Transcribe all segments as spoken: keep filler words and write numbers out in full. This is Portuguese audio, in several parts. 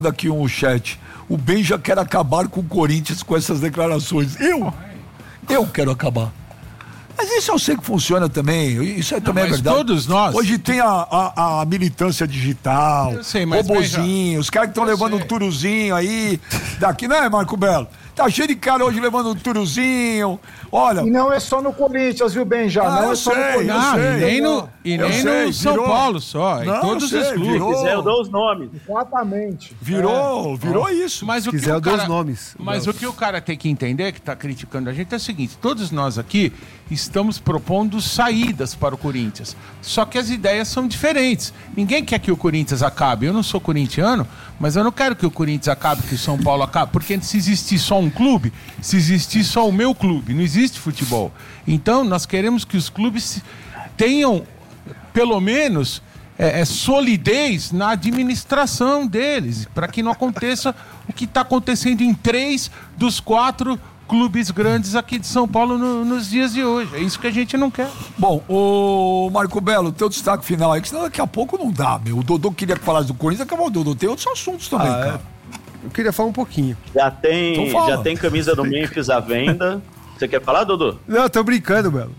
Aqui um chat. O Ben já quer acabar com o Corinthians com essas declarações. Eu? Eu quero acabar. Mas isso eu sei que funciona também. Isso é Não, também é verdade. Todos nós. Hoje tem a, a, a militância digital, eu sei, mas robozinho, os caras que estão levando sei. um turuzinho aí. Daqui, né, Marco Belo? Tá cheio de cara hoje levando um turuzinho. Olha. E não é só no Corinthians, viu, Ben? Já Ah, não eu é só sei, no Corinthians. Não, sei. e nem no, e Eu nem sei, no São virou. Paulo só. Não, em todos sei, os clubes. virou. Se quiser, eu dou os nomes. Exatamente. Virou, É. virou isso. Mas o Se que quiser, o eu dou cara, os nomes. Mas o que o cara tem que entender, que está criticando a gente, é o seguinte: todos nós aqui estamos propondo saídas para o Corinthians. Só que as ideias são diferentes. Ninguém quer que o Corinthians acabe. Eu não sou corintiano, mas eu não quero que o Corinthians acabe, que o São Paulo acabe. Porque se existir só um clube, se existir só o meu clube, não existe futebol. Então, nós queremos que os clubes tenham, pelo menos, é, é, solidez na administração deles, para que não aconteça o que está acontecendo em três dos quatro clubes grandes aqui de São Paulo no, nos dias de hoje. É isso que a gente não quer. Bom, o Marco Belo, teu destaque final aí, que senão daqui a pouco não dá, meu. O Dodô queria que falasse do Corinthians, acabou o Dodô. Tem outros assuntos também, Ah, cara. Eu queria falar um pouquinho. Já tem, Então fala. já tem camisa do Memphis à venda. Você quer falar, Dodô? Não, tô brincando, Belo.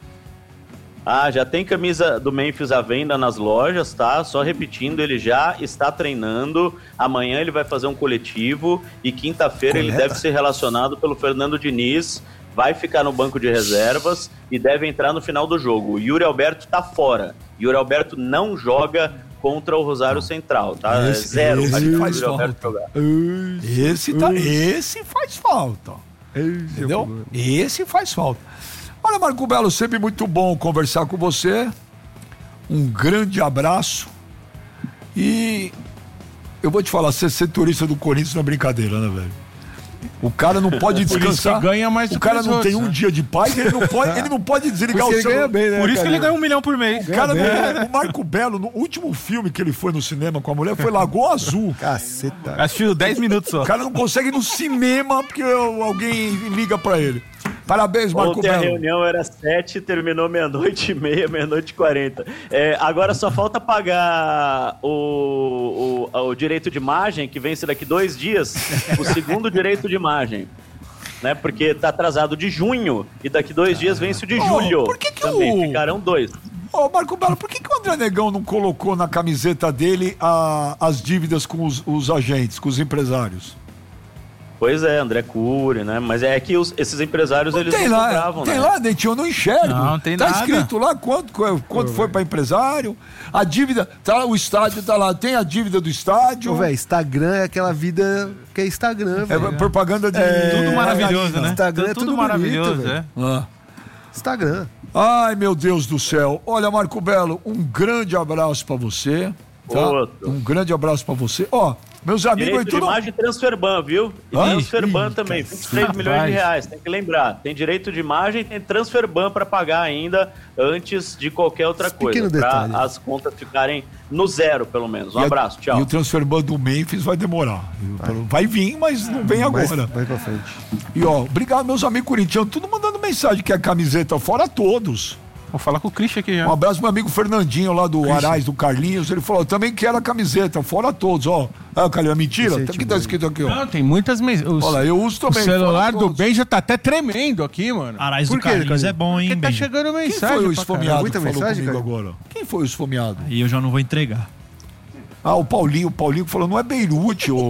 Ah, já tem camisa do Memphis à venda nas lojas, tá? Só repetindo, ele já está treinando. Amanhã ele vai fazer um coletivo e quinta-feira ele deve ser relacionado pelo Fernando Diniz. Vai ficar no banco de reservas e deve entrar no final do jogo. O Yuri Alberto tá fora. Yuri Alberto não joga contra o Rosário Central, tá? Esse- Zero. esse a chance do faz Yuri Alberto falta. jogar. Esse, tá, esse faz falta. Entendeu? Esse faz falta. Olha, Marco Belo, sempre muito bom conversar com você. Um grande abraço. E eu vou te falar, ser setorista do Corinthians não é brincadeira, né, velho? O cara não pode Por isso descansar. que ganha mais do o que cara os não outros, tem um né? dia de paz, ele não pode, ele não pode desligar o Porque ele ganha celular. bem, né? Por isso que ele cara? ganha um milhão por mês. O cara não- o Marco Belo, no último filme que ele foi no cinema com a mulher, foi Lagoa Azul. Caceta. Assistiu dez minutos só. O cara não consegue ir no cinema porque alguém liga pra ele. Parabéns, Marco Ontem a Belo. reunião era sete, terminou meia-noite e meia, meia-noite e quarenta. É, agora só falta pagar o, o, o direito de imagem, que vence daqui dois dias, o segundo direito de imagem. Né, porque tá atrasado de junho e daqui dois dias vence o de Oh, julho. por que que Também o- ficarão dois. Ô, Marco Belo, por que, que o André Negão não colocou na camiseta dele a- as dívidas com os, os agentes, com os empresários? Pois é, André Cury, né? Mas é que os- esses empresários, Não eles tem não lá, cobravam, tem né? lá, Dentinho, eu não enxergo. Não, não tem tá nada. escrito lá quanto, quanto foi pra empresário, a dívida, tá lá, o estádio tá lá, tem a dívida do estádio. Ô, velho, Instagram é aquela vida que é Instagram, É velho. propaganda de... Tudo maravilhoso, né? Instagram é tudo, tudo maravilhoso, bonito, é. Ah. Instagram. Ai, meu Deus do céu. Olha, Marco Belo, um grande abraço pra você. Tá? Outro. Um grande abraço pra você. Ó, meus amigos Direito aí de tudo... imagem e Transferban, viu? E Hã? Transferban Ih, também, vinte e três milhões de rapaz. reais, tem que lembrar. Tem direito de imagem e tem Transferban para pagar ainda antes de qualquer outra Esse coisa. pequeno Para detalhe. as contas ficarem no zero, pelo menos. Um E a- abraço, tchau. E o transferban do Memphis vai demorar. Vai vir, mas não vem Mas agora. vai pra frente. E ó, obrigado, meus amigos corintianos, tudo mandando mensagem que é a camiseta fora todos. Vou falar com o Christian aqui já. Um abraço pro meu amigo Fernandinho lá do Arais, do Carlinhos. Ele falou, eu também quero a camiseta, fora todos, ó. Ah, Carlinhos, é mentira? Gente O que tá escrito aqui, ó? Não, tem muitas mensagens. Olha, eu uso O também. celular fora do todos. Ben já tá até tremendo aqui, mano. Arais Por do quê, Carlinhos Carlinhos? é bom, hein, Porque tá Ben? chegando Quem mensagem. foi o pra esfomeado Muita que falou mensagem, comigo cara? agora? Quem foi o esfomeado? E eu já não vou entregar. Ah, o Paulinho. O Paulinho falou, não é Beirute, o,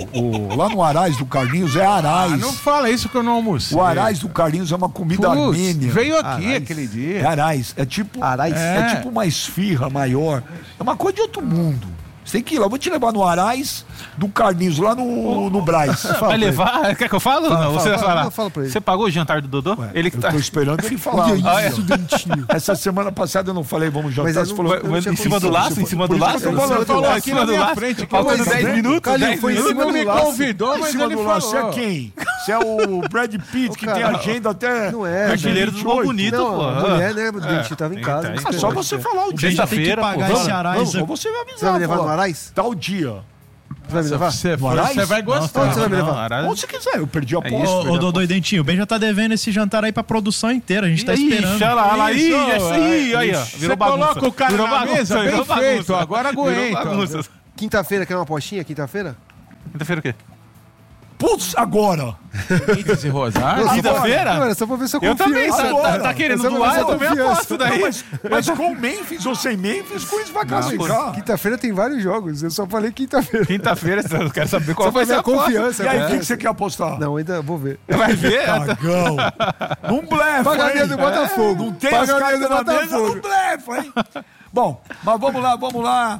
o- lá no Arais do Carlinhos é Arais. Ah, não fala isso que eu não almocei. O Arais do Carlinhos é uma comida Putz, armênia. veio aqui Arais. aquele É dia. Arais. É tipo, Arais? é. É. tipo uma esfirra maior. É uma coisa de outro mundo. Você tem que ir lá. Eu vou te levar no Arais do Carlinhos, lá no, no Braz. Vai levar? Quer que eu fale? Fala, Não, você fala, vai falar. fala, fala pra ele. Você pagou o jantar do Dodô? Ué, ele que eu tá. tô esperando ele falar. Ah, é. Essa semana passada eu não falei, vamos jantar. Mas aí Você não- falou, vai- vai eu tinha em cima do condição, laço? você Em cima foi- do por laço? isso que eu tô falando, Ele eu tô falou falando. aqui na minha frente. Faltando Faltando dez minutos. Carlinhos, dez foi em minutos. cima Ele do me laço. convidou, Em mas cima ele do laço, você é falou. quem? Você é o Brad Pitt, que cara, tem agenda até... Não é, Artilheiro dois do mil e gol vinte e oito. bonito, Não, pô. a mulher, né, Dente, tava em tem, casa. tem. Ah, só você falar o dia. Ben já tem que Sexta-feira, pagar pô, esse vamos, Arais. Ou você vai avisar. Você vai me levar no falar, Arais? Tal dia. Você vai me levar? Você, No Arais? você vai gostar. Onde você vai me Não, levar? Arais- Onde você quiser, eu perdi a É aposta. isso, Ô, ô velho. Dodô e Dentinho, o Ben já tá devendo esse jantar aí pra produção inteira. A gente tá Ixi, esperando. olha lá, olha lá. Ih, Isso, essa aí, é, aí, ó. ixi. Virou Você bagunça. coloca o cara Virou na bagunça, mesa, bem virou feito, bagunça. agora Virou aguenta. bagunça. Quinta-feira, quer uma apostinha? Quinta-feira? Quinta-feira o quê? Putz, agora! Corinthians e Rosário? Quinta-feira? Não, era só pra ver se eu Eu confio. também, tá, Agora. tá, tá querendo Essa doar, é eu também confiança. aposto daí. Não, mas, mas com Memphis ou sem Memphis, o Corinthians vai classificar. Quinta-feira tem vários jogos. Eu só falei quinta-feira. Quinta-feira, eu quero saber qual Só pra vai ver ser a a aposta. confiança. E aí, o né? que, que você quer apostar? Não, ainda vou ver. Vai ver? Cagão. Não blefa, Pagadinha hein? do Botafogo. Não tem as Pagadinha cartas do na mesa, não Botafogo. blefa, hein? Bom, mas vamos lá, vamos lá.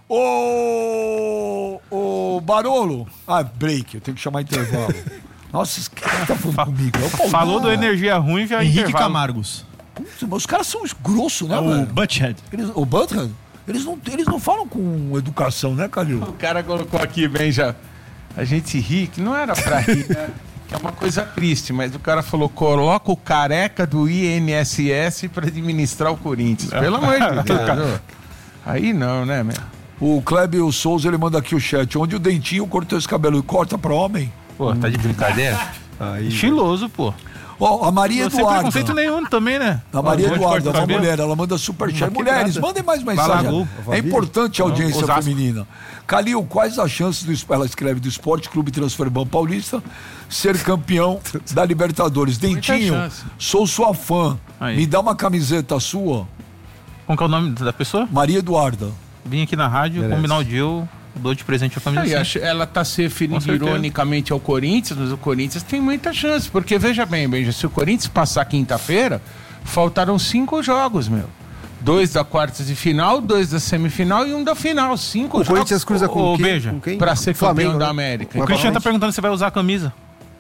Ô, ô Barolo. Ah, break, eu tenho que chamar intervalo. Nossa, esse cara tá falando comigo. É o Paulo. Falou do energia ruim, já Henrique intervalo. Camargos. Putz, mas os caras são grossos, né, O velho? Butthead. Eles, o Butthead, eles não, eles não falam com educação, né, Calil? O cara colocou aqui, bem já. A gente ri, que não era pra rir, né? Que é uma coisa triste, mas o cara falou: coloca o careca do I N S S pra administrar o Corinthians. Pelo amor de Deus. Viu? Aí não, né, meu? O Clébio Souza, ele manda aqui o chat. Onde o Dentinho cortou esse cabelo e corta pra homem? Pô, tá de brincadeira? Aí, Estiloso, pô. Ó, a Maria Não sem Eduarda. preconceito nenhum também, né? A Maria Pode Eduarda, cortar uma o cabelo? mulher, ela manda superchat. Uma Mulheres, quebrada. mandem mais mensagem. Balagu. É importante a audiência Osasco. feminina. Calil, quais as chances do es- ela escreve do Esporte Clube Transferbão Paulista ser campeão da Libertadores? Dentinho, chance. sou sua fã. Aí. Me dá uma camiseta sua. Qual que é o nome da pessoa? Maria Eduarda. Vim aqui na rádio, Merece. combinar o dia, eu dou de presente a família. Aí, sim. acho- ela tá se referindo Com certeza. ironicamente ao Corinthians, mas o Corinthians tem muita chance, porque veja bem, Benja, se o Corinthians passar quinta-feira, faltaram cinco jogos, meu. Dois da quartas de final, dois da semifinal e um da final. Cinco o jogos Corinthians cruza com Ô, quem? Beija, Com quem? pra ser Flamengo, campeão da né? América. O Cristiano tá Provavelmente. perguntando se vai usar a camisa.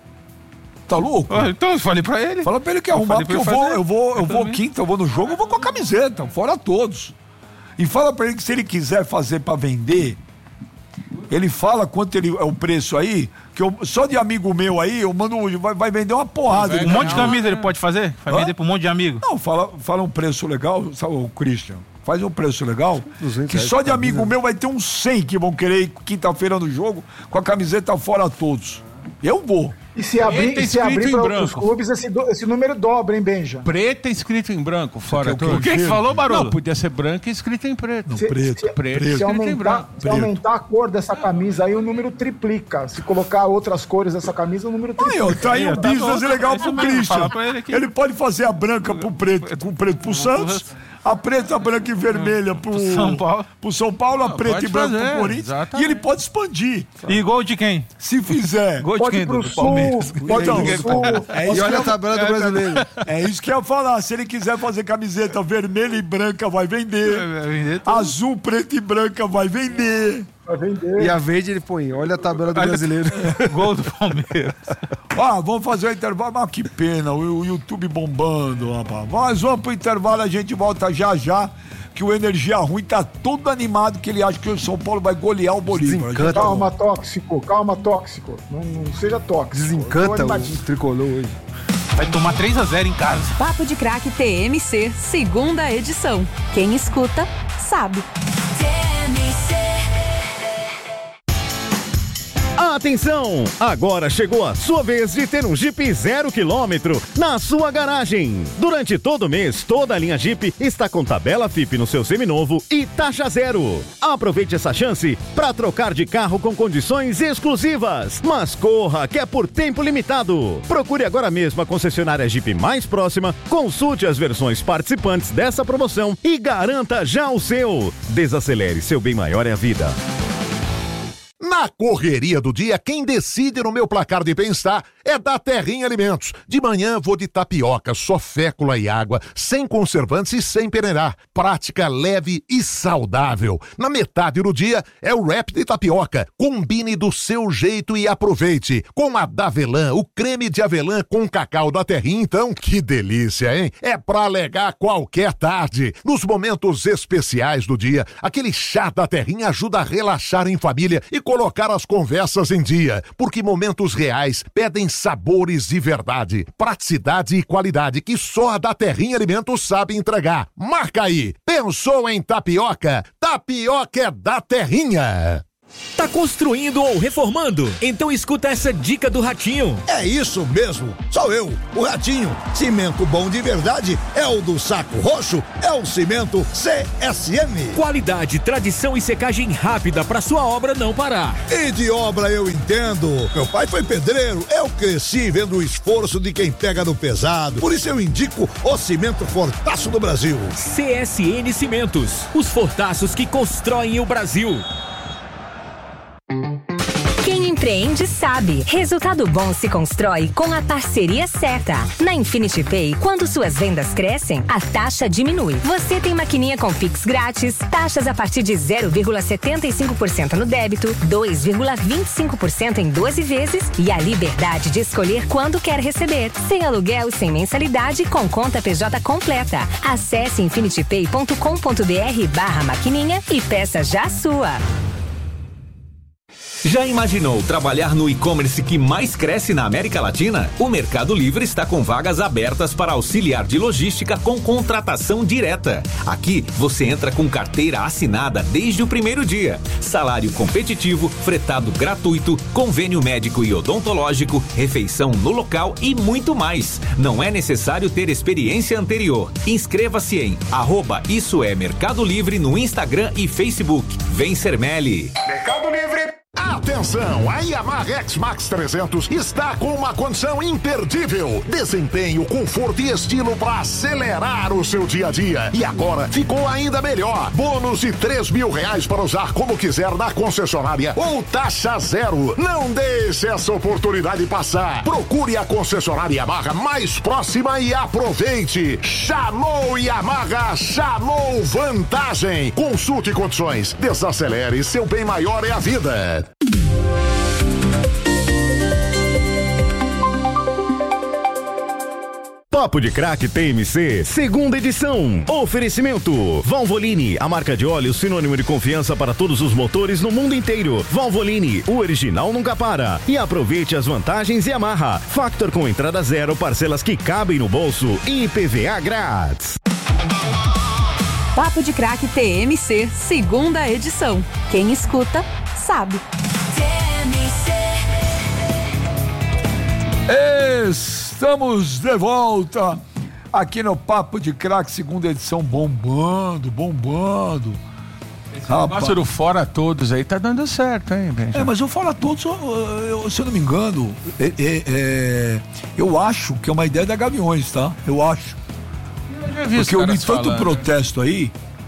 Tá louco? Ah, então eu falei pra ele. Fala pra ele que arrumar, falei porque pra eu ele vou, fazer. eu vou, eu Eu vou também. quinta, eu vou no jogo, eu vou com a camiseta, fora todos. E fala pra ele que se ele quiser fazer pra vender, ele fala quanto ele, é o preço aí, que eu, só de amigo meu aí, eu mando, vai, vai vender uma porrada. Vai Um monte de ganhar. camisa ele pode fazer? Vai Hã? vender pra um monte de amigo. Não, fala, fala um preço legal, sabe, o Christian, faz um preço legal, duzentos que reais só por de amigo camisa. meu vai ter uns cem que vão querer ir quinta-feira no jogo com a camiseta fora todos. Eu vou. E se abrir, Eita, e se escrito abrir em para outros branco. clubes, esse, do- esse número dobra, hein, Benja? Preta escrito em branco, fora quer o quê? tudo. O que que falou, Barolo? Não, podia ser branca e escrito em preto. Se, preto, se, preto, se escrito em aumentar, branco. se aumentar a cor dessa camisa, aí o número triplica. Se colocar outras cores dessa camisa, o número Aí, triplica. ó, tá aí um Tá business bom, legal é isso pro mesmo, Christian. fala pra ele aqui. Ele pode fazer a branca pro preto, com preto pro Santos, a preta, branca e vermelha pro, Pro São Paulo. pro São Paulo, a Não, preta pode e branca fazer, pro Corinthians. exatamente. E ele pode expandir, E gol de quem? se fizer. Gol de Pode quem? ir pro Do sul, Palmeiras. pode ir Então, pro sul. é E isso, que olha a eu, tabela do brasileiro. é isso que eu ia falar. Se ele quiser fazer camiseta vermelha e branca, vai vender. Vai vender tudo. Azul, preta e branca, vai vender. Vai vender. E a verde ele põe. Olha a tabela do Olha- brasileiro. Gol do Palmeiras. Ah, vamos fazer o intervalo. Mas que pena, o, o YouTube bombando, rapaz. Mas vamos pro intervalo, a gente volta já já. Que o Energia Ruim tá todo animado que ele acha que o São Paulo vai golear o Bolívar. Desencanta. Calma, tóxico, calma, tóxico. Não, não seja tóxico. Eu Desencanta tô o animadinho. tricolor hoje. Vai tomar três a zero em casa. Papo de Craque T M C, segunda edição. Quem escuta, sabe. Atenção! Agora chegou a sua vez de ter um Jeep zero quilômetro na sua garagem. Durante todo o mês, toda a linha Jeep está com tabela F I P no seu seminovo e taxa zero. Aproveite essa chance para trocar de carro com condições exclusivas. Mas corra, que é por tempo limitado. Procure agora mesmo a concessionária Jeep mais próxima, consulte as versões participantes dessa promoção e garanta já o seu. Desacelere, seu bem maior é a vida. Na correria do dia, quem decide no meu placar de bem-estar é da Terrinha Alimentos. De manhã vou de tapioca, só fécula e água, sem conservantes e sem peneirar. Prática, leve e saudável. Na metade do dia é o wrap de tapioca. Combine do seu jeito e aproveite. Com a Davelã, o creme de avelã com cacau da Terrinha, então, que delícia, hein? É pra alegar qualquer tarde. Nos momentos especiais do dia, aquele chá da Terrinha ajuda a relaxar em família e colocar as conversas em dia, porque momentos reais pedem sabores de verdade, praticidade e qualidade que só a da Terrinha Alimentos sabe entregar. Marca aí! Pensou em tapioca? Tapioca é da Terrinha! Tá construindo ou reformando? Então escuta essa dica do Ratinho. É isso mesmo, sou eu, o Ratinho. Cimento bom de verdade é o do Saco Roxo, é o cimento C S M. Qualidade, tradição e secagem rápida pra sua obra não parar. E de obra eu entendo. Meu pai foi pedreiro, eu cresci vendo o esforço de quem pega no pesado. Por isso eu indico o cimento Fortaço do Brasil. C S N Cimentos, os fortaços que constroem o Brasil. Quem empreende sabe. Resultado bom se constrói com a parceria certa. Na Infinity Pay, quando suas vendas crescem, a taxa diminui. Você tem maquininha com Pix grátis, taxas a partir de zero vírgula setenta e cinco por cento no débito, dois vírgula vinte e cinco por cento em doze vezes e a liberdade de escolher quando quer receber. Sem aluguel e sem mensalidade, com conta P J completa. Acesse infinitypay ponto com ponto br barra maquininha e peça já a sua. Já imaginou trabalhar no e-commerce que mais cresce na América Latina? O Mercado Livre está com vagas abertas para auxiliar de logística com contratação direta. Aqui você entra com carteira assinada desde o primeiro dia. Salário competitivo, fretado gratuito, convênio médico e odontológico, refeição no local e muito mais. Não é necessário ter experiência anterior. Inscreva-se em arroba Isso é Mercado Livre no Instagram e Facebook. Vem ser Meli. Mercado Livre. Atenção, a Yamaha X-Max trezentos está com uma condição imperdível. Desempenho, conforto e estilo para acelerar o seu dia a dia. E agora ficou ainda melhor. Bônus de três mil reais para usar como quiser na concessionária ou taxa zero. Não deixe essa oportunidade passar. Procure a concessionária Yamaha mais próxima e aproveite. Chamou Yamaha, chamou vantagem. Consulte condições. Desacelere, seu bem maior é a vida. Papo de Crack T M C, segunda edição. Oferecimento Valvoline, a marca de óleo sinônimo de confiança para todos os motores no mundo inteiro. Valvoline, o original nunca para. E aproveite as vantagens Yamaha. Factor com entrada zero, parcelas que cabem no bolso e I P V A grátis. Papo de Crack T M C, segunda edição. Quem escuta, sabe. Estamos de volta aqui no Papo de Crack, segunda edição, bombando, bombando. Esse negócio do Fora Todos aí tá dando certo, hein, Benjamin? É, mas o Fora Todos, eu, eu, se eu não me engano, é, é, é, eu acho que é uma ideia da Gaviões, tá? Eu acho. Eu já vi Porque eu li tanto falando. protesto aí,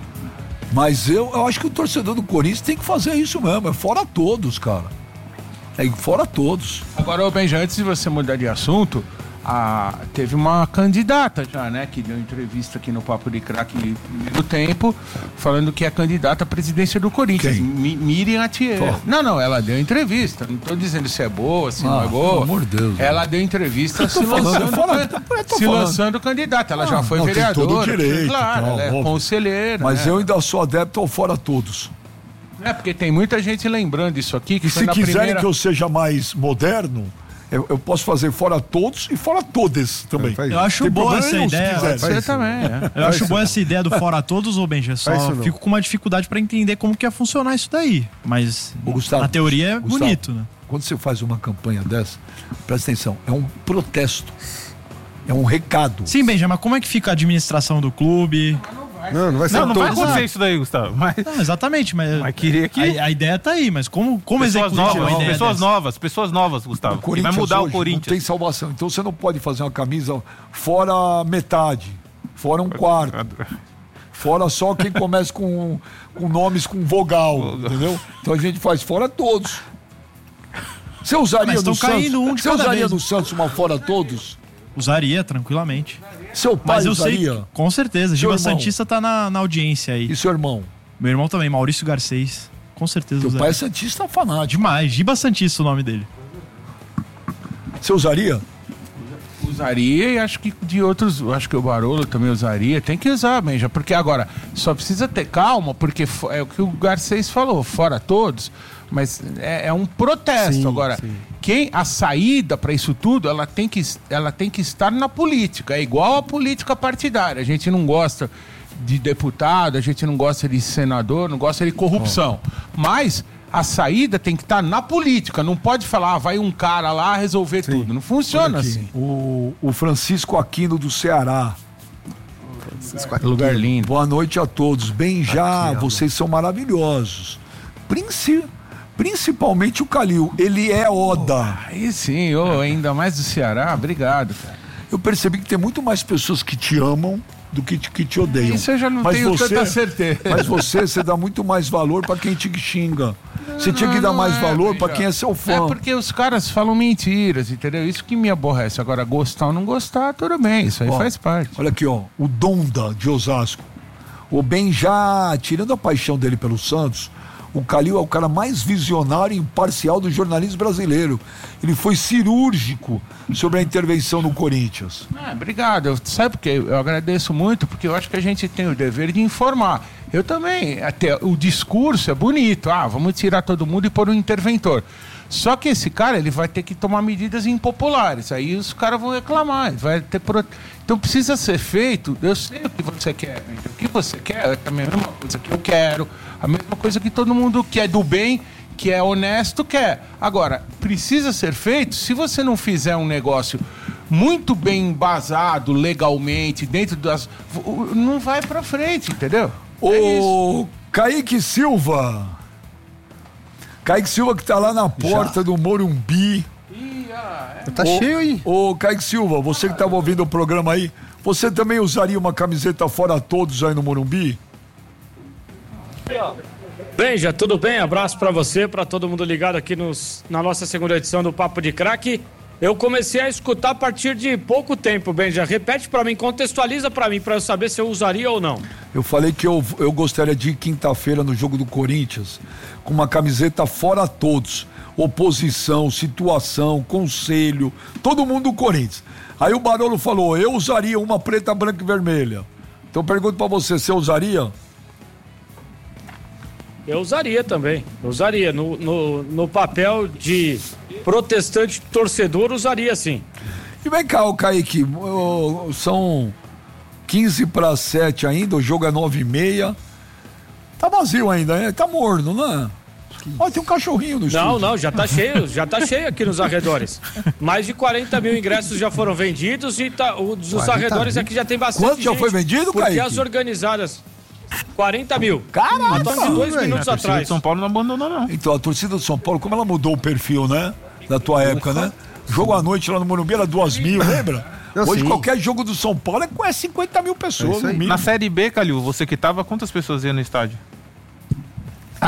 mas eu, eu acho que o torcedor do Corinthians tem que fazer isso mesmo, é Fora Todos, cara. É Fora Todos. Agora, ô Benja, antes de você mudar de assunto, a, teve uma candidata já, né, que deu entrevista aqui no Papo de Crack no primeiro tempo, falando que é candidata à presidência do Corinthians. Mi, Miriam Atier. Pô. Não, não, ela deu entrevista. Não tô dizendo se é boa, se ah, não é boa. Pelo amor de Deus. Ela deu entrevista se lançando, fora, se lançando candidata. Ela ah, já foi não, vereadora. Tem todo o direito, claro, ela é óbvio. Conselheira. Mas né? eu ainda sou adepto ao Fora Todos. É, porque tem muita gente lembrando isso aqui. Que e se quiserem primeira... que eu seja mais moderno, eu, eu posso fazer Fora Todos e Fora Todas também. Eu acho boa essa ideia. Você também, é. Eu acho boa essa ideia do Fora Todos, ô Benja. Só fico com uma dificuldade pra entender como que ia funcionar isso daí. Mas ô, Gustavo, na teoria é Gustavo, bonito, né? Quando você faz uma campanha dessa, presta atenção, é um protesto. É um recado. Sim, Benja, mas como é que fica a administração do clube? Não, não vai ser Não, não todo. vai acontecer isso daí, Gustavo. Mas... Não, exatamente, mas, mas queria que... a, a ideia tá aí, mas como, como pessoas executar novas, uma ideia pessoas dessa? novas, pessoas novas, Gustavo. E vai mudar o Corinthians. Não tem salvação. Então você não pode fazer uma camisa fora metade, fora um quarto. Fora só quem começa com, com nomes com vogal, entendeu? Então a gente faz fora todos. Você usaria no Santos? Um de você usaria no Santos uma fora todos? Usaria, tranquilamente. Seu pai Mas eu usaria? sei, com certeza. Seu Giba irmão? Santista tá na, na audiência aí. E seu irmão? Meu irmão também, Maurício Garcês. Com certeza Seu usaria. pai é Santista fanático. Demais. Giba Santista o nome dele. Você usaria? Usaria e acho que de outros, acho que o Barolo também usaria. Tem que usar, Benja, porque agora só precisa ter calma, porque é o que o Garcês falou, fora todos, mas é, é um protesto. Sim, agora, sim. Quem a saída para isso tudo, ela tem, que, ela tem que estar na política, é igual a política partidária. A gente não gosta de deputado, a gente não gosta de senador, não gosta de corrupção, oh. mas a saída tem que estar na política. Não pode falar, ah, vai um cara lá resolver Sim. tudo. Não funciona assim. O, o Francisco Aquino do Ceará. Francisco Aquino. Lugar lindo. Boa noite a todos. Bem já, Aqui, vocês são maravilhosos. Princi, principalmente o Calil. Ele é Oda. Oh, aí sim, oh, ainda mais do Ceará. Obrigado, cara. Eu percebi que tem muito mais pessoas que te amam do que te, que te odeiam. Isso eu já não mas tenho você, tanta certeza. Mas você, você dá muito mais valor pra quem te xinga. Você tinha que dar mais é, valor pra quem é seu fã. É porque os caras falam mentiras, entendeu? Isso que me aborrece. Agora, gostar ou não gostar, tudo bem. Isso aí ó, faz parte. Olha aqui, ó. O Donda de Osasco. O Ben já, tirando a paixão dele pelo Santos, o Calil é o cara mais visionário e imparcial do jornalismo brasileiro. Ele foi cirúrgico sobre a intervenção no Corinthians. Ah, obrigado. Eu, sabe por quê? Eu agradeço muito, porque eu acho que a gente tem o dever de informar. Eu também. Até o discurso é bonito. Ah, vamos tirar todo mundo e pôr um interventor. Só que esse cara, ele vai ter que tomar medidas impopulares. Aí os caras vão reclamar. Vai ter pro... Então precisa ser feito. Eu sei o que você quer. O que você quer é também a mesma coisa que eu quero. A mesma coisa que todo mundo que é do bem, que é honesto, quer. Agora, precisa ser feito. Se você não fizer um negócio muito bem embasado legalmente, dentro das... Não vai pra frente, entendeu? O é Kaique Silva. Kaique Silva que tá lá na porta Já. do Morumbi. Ih, ah, é. Tá ô, cheio aí. Ô, Kaique Silva, você que tava ouvindo o programa aí, você também usaria uma camiseta fora todos aí no Morumbi? Benja, tudo bem? Abraço pra você, pra todo mundo ligado aqui nos, na nossa segunda edição do Papo de Craque. Eu comecei a escutar a partir de pouco tempo, Benja. Repete pra mim, contextualiza pra mim, pra eu saber se eu usaria ou não. Eu falei que eu, eu gostaria de ir quinta-feira no jogo do Corinthians com uma camiseta fora todos. Oposição, situação, conselho, todo mundo do Corinthians. Aí o Barolo falou, eu usaria uma preta, branca e vermelha. Então eu pergunto pra você, você usaria? Eu usaria também, eu usaria. No, no, no papel de protestante torcedor, usaria sim. E vem cá, o Kaique, são quinze para sete ainda, o jogo é nove e meia. Tá vazio ainda, né? Tá morno, né? Ó, tem um cachorrinho no estúdio. Não, não, já tá cheio, já tá cheio aqui nos arredores. Mais de quarenta mil ingressos já foram vendidos e tá, os, os arredores aqui já tem bastante. Quanto já foi vendido, porque Kaique? Porque as organizadas... quarenta mil. Caramba! Então, de dois véio. minutos a atrás. torcida de São Paulo não abandonou, não. Então, a torcida de São Paulo, como ela mudou o perfil, né? Da tua época, né? Jogo à noite lá no Morumbi era duas mil, lembra? Não, Hoje sim. qualquer jogo do São Paulo é com cinquenta mil pessoas. É Na Série B, Calil, você que tava, quantas pessoas iam no estádio? Ah.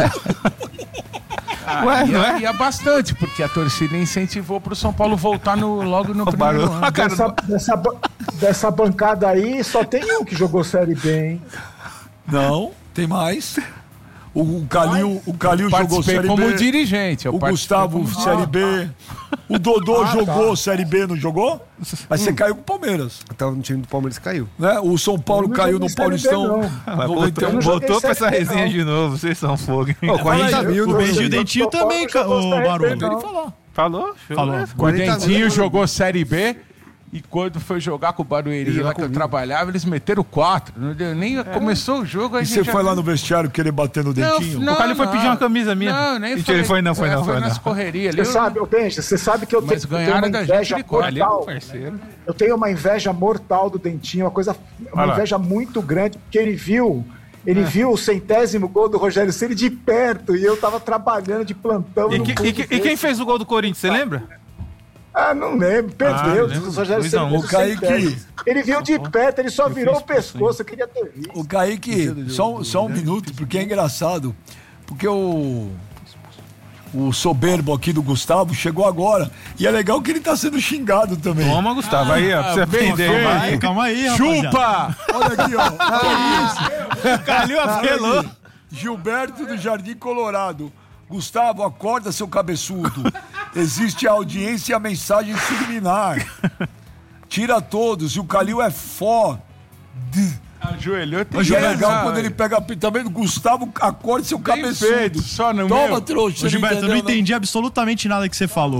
Ah, Ué, ia, não é? ia bastante, porque a torcida incentivou pro São Paulo voltar no, logo no primeiro ano. Dessa, dessa, dessa bancada aí, só tem um que jogou Série B, hein? Não, tem mais. O Calil, o Calil jogou Série B. como dirigente. O Gustavo, como... Série B. O Dodô ah, jogou tá. Série B, não jogou? Mas hum. você caiu com o Palmeiras. Eu tava no time do Palmeiras, caiu. Né? O São Paulo caiu no Paulistão. B, ah, voltou voltou pra essa resenha de novo, vocês são fogo. Oh, quarenta mil no Benji Dentinho também, o Barulho. Ele falou. Falou? Falou. O Dentinho jogou Série B. E quando foi jogar com o Barueri lá que eu trabalhava, eles meteram quatro. Não deu, nem é. começou o jogo. E você foi lá no vestiário querer bater no dentinho? Não, não, o Calil foi pedir uma camisa minha. Não, nem foi. Ele foi, não, foi, não, foi, foi não. nas correrias. Você sabe, eu Benja, você sabe que eu, te, eu tenho uma inveja mortal. Eu tenho uma inveja mortal do Dentinho, uma coisa, uma Olha inveja lá. muito grande, porque ele viu. Ele é. viu o centésimo gol do Rogério Ceni de perto e eu tava trabalhando de plantão. E, que, e, que, e quem fez o gol do Corinthians, você lembra? Ah, não lembro, perdeu. Ah, o Rogério Ceni. O Kaique. Ele viu de perto, ele só virou o pescoço, eu queria ter visto. O Kaique, só, só um minuto, porque é engraçado. Porque o. O soberbo aqui do Gustavo chegou agora. E é legal que ele tá sendo xingado também. Toma, Gustavo, ah, aí, ó, pra você aprender. Calma aí, calma aí, Chupa! Olha aqui, ó. Olha isso. Calil apelou. Gilberto do Jardim Colorado. Gustavo, acorda, seu cabeçudo. Existe a audiência e a mensagem subliminar. Tira todos. E o Calil é fó. Ajoelhou, tem que é legal quando ele pega também. Gustavo, acorde, seu cabeçudo. Feito, só no Toma, meu. trouxa. Ô, Gilberto, eu não entendi absolutamente nada que você falou.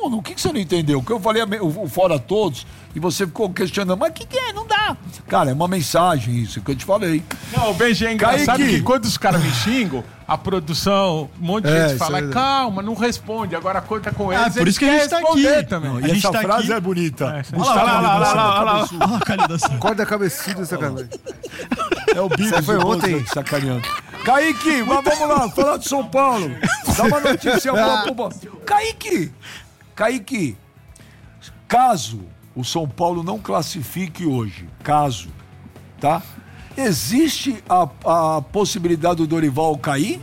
não, o que, que você não entendeu? O que eu falei, o, o fora todos, e você ficou questionando, mas o que, que é? Não dá. Cara, é uma mensagem isso que eu te falei. Não, o Benji, é engraçado Kaique. Que quando os caras me xingam, a produção, um monte de é, gente fala, é... calma, não responde. Agora quando é com eles, ah, por isso que a gente tá aqui. Também. Não, a e gente essa tá frase aqui. É bonita. É, olha lá, olha lá, olha lá, olha lá. Acorda cabeçudo, sacanagem. É o bicho foi ontem sacaneando. Kaique, mas vamos lá, falar de São Paulo. Dá uma notícia boa. Kaique, Kaique, caso o São Paulo não classifique hoje, caso, tá? Existe a, a possibilidade do Dorival cair?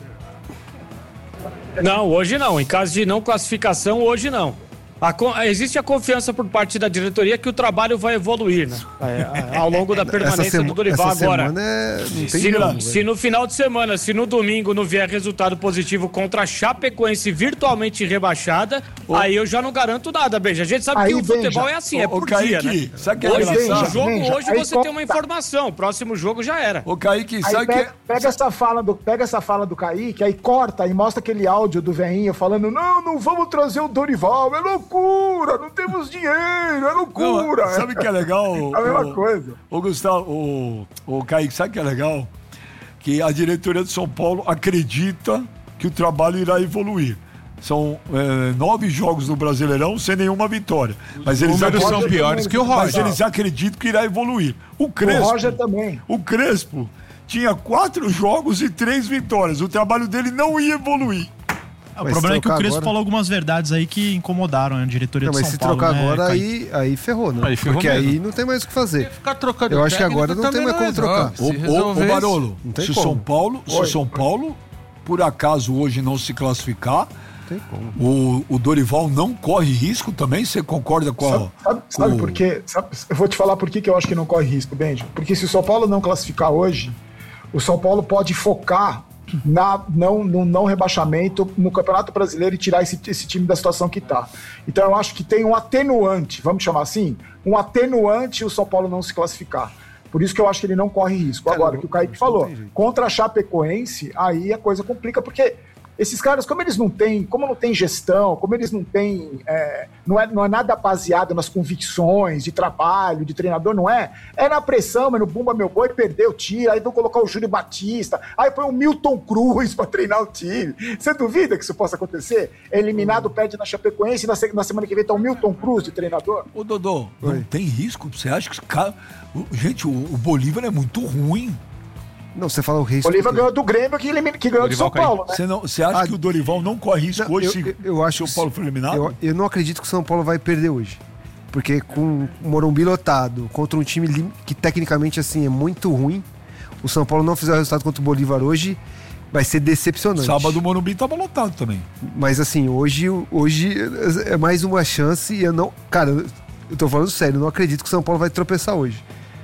Não, hoje não. Em caso de não classificação, hoje não. A, existe a confiança por parte da diretoria que o trabalho vai evoluir, né? É, ao longo da permanência sema, do Dorival agora. É, não se, grana, no, se no final de semana, se no domingo não vier resultado positivo contra a Chapecoense virtualmente rebaixada, oh. aí eu já não garanto nada, Benja. A gente sabe aí, que o Benja, futebol é assim, oh, é por oh, dia, Kaique, né? Sabe que é hoje, Benja, jogo, Benja, hoje você conta. Tem uma informação, próximo jogo já era. Ô, Kaique, sabe pega, que... pega, essa fala do, pega essa fala do Kaique, aí corta e mostra aquele áudio do veinho falando, não, não vamos trazer o Dorival, é louco. Loucura, não temos dinheiro, é loucura. Não, sabe o que é legal? A mesma coisa. O Gustavo, o, o Kaique, sabe o que é legal? Que a diretoria de São Paulo acredita que o trabalho irá evoluir. São é, nove jogos no Brasileirão sem nenhuma vitória. Mas eles são piores também, que o Roger. Mas eles acreditam que irá evoluir. O Crespo, o Roger também. O Crespo tinha quatro jogos e três vitórias. O trabalho dele não ia evoluir. O mas problema é que o Crespo agora... falou algumas verdades aí que incomodaram a diretoria não, de São Paulo. Mas se trocar né, agora, aí, aí ferrou, né? Aí ferrou Porque mesmo. Aí não tem mais o que fazer. Ficar trocando Eu acho que agora não tem mais como trocar. Ô, Barolo, se como. São Paulo, se Oi. São Paulo, por acaso hoje não se classificar, tem como. O, o Dorival não corre risco também? Você concorda com a... Sabe, sabe, sabe o... por quê? Sabe, eu vou te falar por que eu acho que não corre risco, Benji. Porque se o São Paulo não classificar hoje, o São Paulo pode focar Na, não, no não rebaixamento no Campeonato Brasileiro e tirar esse, esse time da situação que está. Então eu acho que tem um atenuante, vamos chamar assim, um atenuante o São Paulo não se classificar. Por isso que eu acho que ele não corre risco. Agora, o que o Kaique falou, contra a Chapecoense, aí a coisa complica, porque esses caras, como eles não têm, como não tem gestão, como eles não têm, é, não, é, não é nada baseado nas convicções de trabalho, de treinador, não é? É na pressão, mas no Bumba Meu Boi perdeu, tira, aí vão colocar o Júlio Batista, aí põe o Milton Cruz pra treinar o time. Você duvida que isso possa acontecer? É eliminado, perde na Chapecoense e na, na semana que vem tá o Milton Cruz de treinador? Ô Dodô, Oi. Não tem risco? Você acha que... Cara, gente, o, o Bolívar é muito ruim. Não, você fala o risco. O Bolívar ganhou do Grêmio que, que ganhou do São Paulo, né? Você, não, você acha ah, que o Dorival não corre risco não, hoje eu, se eu, eu acho o São Paulo for eliminado? Eu, eu não acredito que o São Paulo vai perder hoje. Porque com o Morumbi lotado, contra um time que tecnicamente assim é muito ruim, o São Paulo não fizer o resultado contra o Bolívar hoje, vai ser decepcionante. Sábado o Morumbi estava lotado também. Mas assim, hoje, hoje é mais uma chance e eu não... Cara, eu tô falando sério, eu não acredito que o São Paulo vai tropeçar hoje.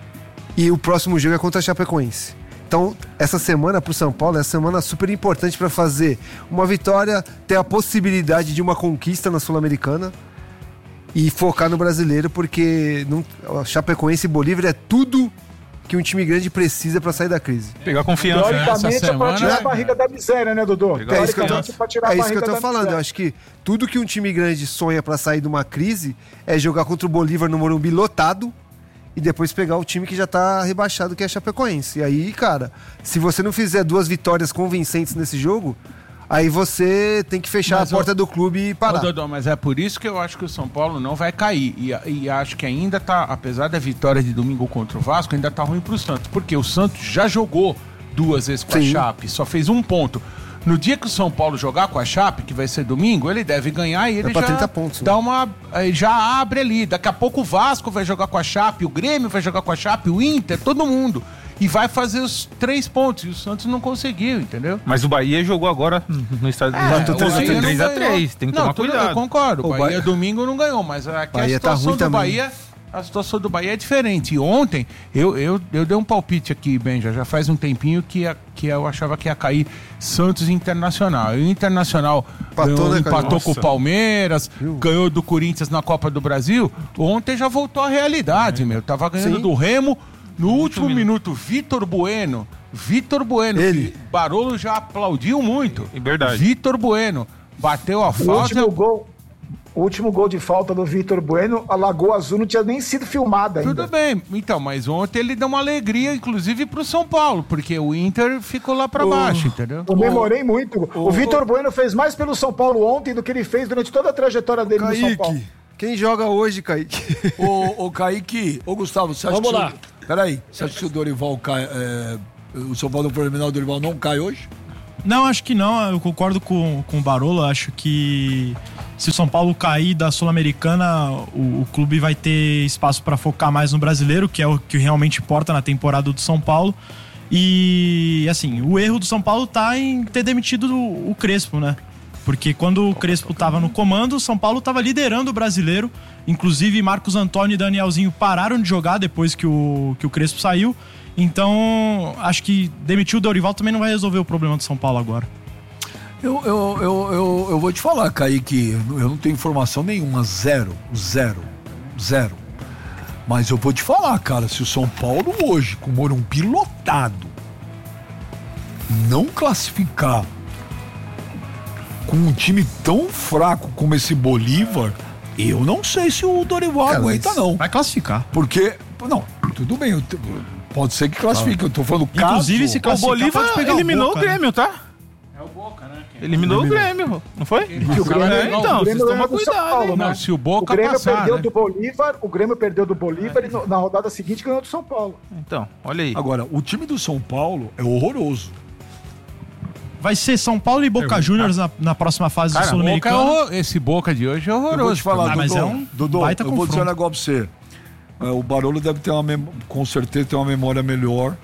E o próximo jogo é contra a Chapecoense. Então, essa semana pro São Paulo é uma semana super importante para fazer uma vitória, ter a possibilidade de uma conquista na Sul-Americana e focar no brasileiro, porque não, Chapecoense e Bolívar é tudo que um time grande precisa para sair da crise. Pegar confiança. Teoricamente é para tirar a barriga da miséria, né, Dodô? É isso que eu tô, é isso que eu tô falando. Eu acho que tudo que um time grande sonha para sair de uma crise é jogar contra o Bolívar no Morumbi lotado e depois pegar o time que já tá rebaixado, que é a Chapecoense. E aí, cara, se você não fizer duas vitórias convincentes nesse jogo, aí você tem que fechar mas a porta o... do clube e parar. Ô, Dodô, mas é por isso que eu acho que o São Paulo não vai cair. E, e acho que ainda tá, apesar da vitória de domingo contra o Vasco, ainda tá ruim pro Santos. Porque o Santos já jogou duas vezes com Sim. a Chape, só fez um ponto. No dia que o São Paulo jogar com a Chape, que vai ser domingo, ele deve ganhar e ele é já trinta pontos, dá né? uma, já abre ali. Daqui a pouco o Vasco vai jogar com a Chape, o Grêmio vai jogar com a Chape, o Inter, todo mundo. E vai fazer os três pontos. E o Santos não conseguiu, entendeu? Mas o Bahia jogou agora no estádio do três a três. Tem que não, tomar cuidado. Eu concordo. O Bahia, Bahia domingo não ganhou, mas aqui Bahia a situação tá do também. Bahia... A situação do Bahia é diferente. E ontem, eu, eu, eu dei um palpite aqui, Benja, já faz um tempinho que, ia, que eu achava que ia cair Santos e Internacional. E o Internacional empatou, ganhou, né, empatou com o Palmeiras, Viu? ganhou do Corinthians na Copa do Brasil. Ontem já voltou à realidade, é. meu. Tava ganhando Sim. do Remo. No muito último minuto, minuto Vitor Bueno. Vitor Bueno. Ele. Barolo já aplaudiu muito. Em verdade. Vitor Bueno. Bateu a o falta. Último gol. O último gol de falta do Vitor Bueno, a Lagoa Azul não tinha nem sido filmada ainda. Tudo bem, então, mas ontem ele deu uma alegria, inclusive pro São Paulo, porque o Inter ficou lá pra O- baixo, entendeu? Comemorei muito. O, o- Vitor Bueno fez mais pelo São Paulo ontem do que ele fez durante toda a trajetória dele no São Paulo. Kaique, quem joga hoje, Kaique? Ô, ô Kaique, ô Gustavo, você acha Vamos que... lá. O... Peraí, você acha que o Dorival cai... É... O São Paulo for eliminar o Dorival não cai hoje? Não, acho que não. Eu concordo com, com o Barolo. Acho que se o São Paulo cair da Sul-Americana, o, o clube vai ter espaço para focar mais no brasileiro, que é o que realmente importa na temporada do São Paulo. E, assim, o erro do São Paulo tá em ter demitido o, o Crespo, né? Porque quando o Crespo tava no comando, o São Paulo tava liderando o brasileiro. Inclusive, Marcos Antônio e Danielzinho pararam de jogar depois que o, que o Crespo saiu. Então, acho que demitir o Dorival também não vai resolver o problema do São Paulo agora. Eu, eu, eu, eu, eu vou te falar, Kaique, eu não tenho informação nenhuma, zero, zero, zero. Mas eu vou te falar, cara, se o São Paulo hoje, com o Morumbi lotado, não classificar com um time tão fraco como esse Bolívar, eu não sei se o Dorival Cara, aguenta, mas não. vai classificar. Porque, não, tudo bem, eu te- pode ser que classifique, eu tô falando caso... Inclusive, se O classificar, Bolívar pode pegar eliminou o Boca, o Grêmio, tá? É o Boca, né? Eliminou o Grêmio, não foi? Que o Grêmio, É, então, o vocês Grêmio tomam ganhou do São cuidado, Paulo, hein? né? Não, se o O Boca Grêmio passar, perdeu né? do Bolívar, o Grêmio perdeu do Bolívar e no- na rodada seguinte ganhou do São Paulo. Então, olha aí. Agora, o time do São Paulo é horroroso. Vai ser São Paulo e Boca Juniors na, na próxima fase Cara, do Boca é Sul-Americano. horror- esse Boca de hoje é horroroso. Eu vou te falar, Ah, mas Dodô, é um Dodô, baita eu vou dizer um confronto. negócio pra você. É, o Barolo deve ter uma mem- com certeza tem uma memória melhor.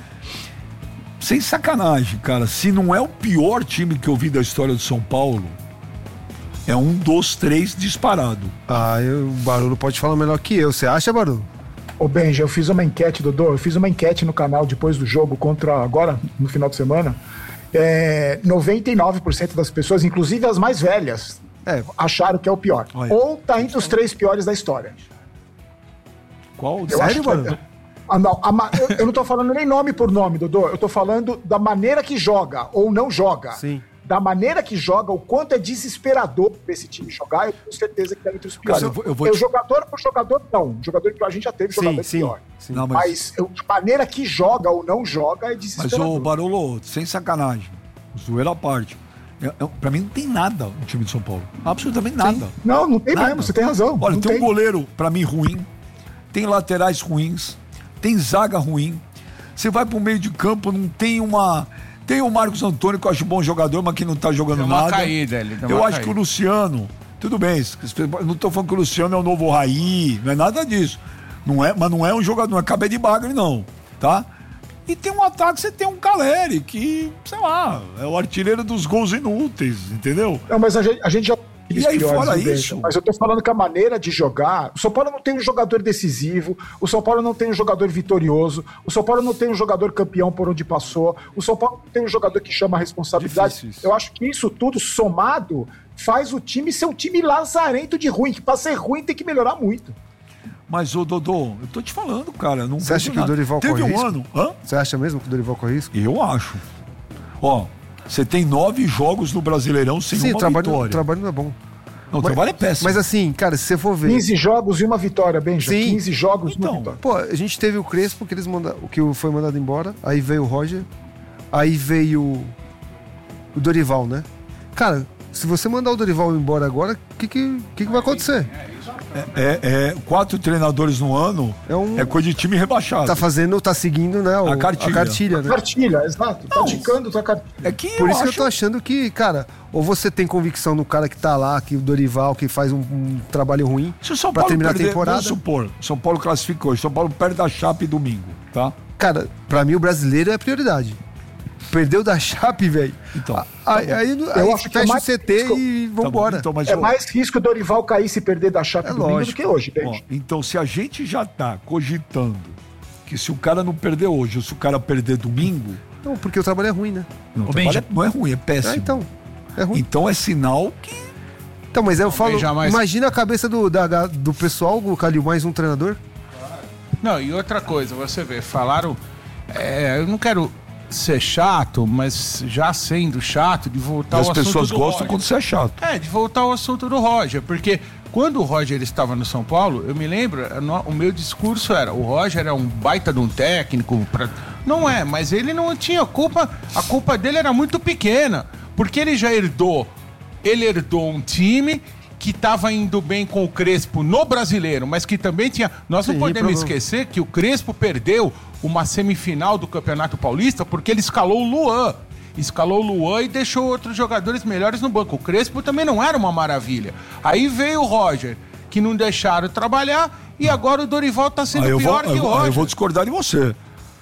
Sem sacanagem, cara. Se não é o pior time que eu vi da história do São Paulo, é um dos três disparado. Ah, eu, o Barolo pode falar melhor que eu. Você acha, Barolo? Ô Benja, eu fiz uma enquete, Dodô, eu fiz uma enquete no canal depois do jogo contra agora, no final de semana. É, noventa e nove por cento das pessoas, inclusive as mais velhas, É. acharam que é o pior. Olha. Ou tá entre os três piores da história. Qual? Eu Sério, acho que- Barolo? Ah, não, a ma- eu, eu não tô falando nem nome por nome, Dodô. Eu tô falando da maneira que joga ou não joga. Sim. Da maneira que joga, o quanto é desesperador pra esse time jogar, eu tenho certeza que tá entre os piores. Cara, eu vou- eu vou Eu te- jogador por jogador, não. Jogador que a gente já teve, Sim, jogador sim. pior. sim. Não, mas, Mas eu- a maneira que joga ou não joga é mas desesperador. o Barolo, sem sacanagem, zoeira à parte. É, é, pra mim não tem nada no time de São Paulo. Absolutamente nada. Não, não tem Nada. mesmo, você tem razão. Olha, não tem, tem. um goleiro, pra mim, ruim. Tem laterais ruins. Tem zaga ruim. Você vai pro meio de campo, não tem uma... Tem o Marcos Antônio, que eu acho bom jogador, mas que não tá jogando Deu uma nada. caída, ele deu eu uma acho que caída. o Luciano... Tudo bem, eu não tô falando que o Luciano é o novo Raí, não é nada disso. Não é, mas não é um jogador, não é cabelo de bagre, não. Tá? E tem um ataque, você tem um Caleri, que, sei lá, é o artilheiro dos gols inúteis, entendeu? Não, mas a gente, a gente já. E aí, fora viu, isso? Benja? Mas eu tô falando que a maneira de jogar. O São Paulo não tem um jogador decisivo, o São Paulo não tem um jogador vitorioso, o São Paulo não tem um jogador campeão por onde passou, o São Paulo não tem um jogador que chama a responsabilidade. Difícil isso. Eu acho que isso tudo somado faz o time ser um time lazarento de ruim, que pra ser ruim tem que melhorar muito. Mas, ô Dodô, eu tô te falando, cara. Não Você acha vejo que o nada. Dorival Teve corre um risco? ano. Hã? Você acha mesmo que o Dorival corre risco? Eu acho. Ó, você tem nove jogos no Brasileirão sem Sim, uma o trabalho, o vitória. trabalho não é bom. Não, o trabalho é péssimo. Mas assim, cara, se você for ver. quinze jogos e uma vitória, Benja. Sim. quinze jogos e uma Então, vitória. Pô, a gente teve o Crespo, que eles manda... o que foi mandado embora. Aí veio o Roger. Aí veio o Dorival, né? Cara, se você mandar o Dorival embora agora, o que, que, que, que vai acontecer? É, é, quatro treinadores no ano É um- é coisa de time rebaixado. Tá fazendo, tá seguindo, né? o- A cartilha. a cartilha, né? Cartilha, exato. Tá ticando tua cartilha. É que Por eu isso que eu acho- tô achando que, cara, ou você tem convicção no cara que tá lá, que o Dorival, que faz um, um trabalho ruim Se o São pra Paulo terminar perder, a temporada. vamos supor, São Paulo classificou hoje, São Paulo perde da Chape domingo, tá? Cara, pra mim o brasileiro é a prioridade. Perdeu da Chape, velho. Então, Ah, Aí, aí, Eu aí acho que é fecha o mais C T risco. e Tá bom, vambora. então, mas É eu- mais risco o Dorival cair se perder da Chape É domingo do lógico. que hoje, Ó, Benja. então, se a gente já tá cogitando que se o cara não perder hoje, ou se o cara perder domingo, Não, porque o trabalho é ruim, né? não, Ô, o trabalho Benja. é- não é ruim, é péssimo. Ah, então. É ruim. Então é sinal que Então, mas eu falo, Benja, mas- imagina a cabeça do, da- do pessoal, o Calil, mais um treinador. Não, e outra coisa, você vê, falaram. é, eu não quero ser chato, mas já sendo chato, de voltar E ao as assunto pessoas do gostam Roger. quando você é chato. É, de voltar ao assunto do Roger, porque quando o Roger estava no São Paulo, eu me lembro, o meu discurso era, o Roger é um baita de um técnico, pra... não é, mas ele não tinha culpa, a culpa dele era muito pequena, porque ele já herdou, ele herdou um time que estava indo bem com o Crespo no Brasileiro, mas que também tinha... Nós não Sim, podemos problema. esquecer que o Crespo perdeu uma semifinal do Campeonato Paulista porque ele escalou o Luan. Escalou o Luan e deixou outros jogadores melhores no banco. O Crespo também não era uma maravilha. Aí veio o Roger, que não deixaram trabalhar, e agora o Dorival está sendo Ah, eu pior vou, que o eu, Roger. eu vou discordar de você.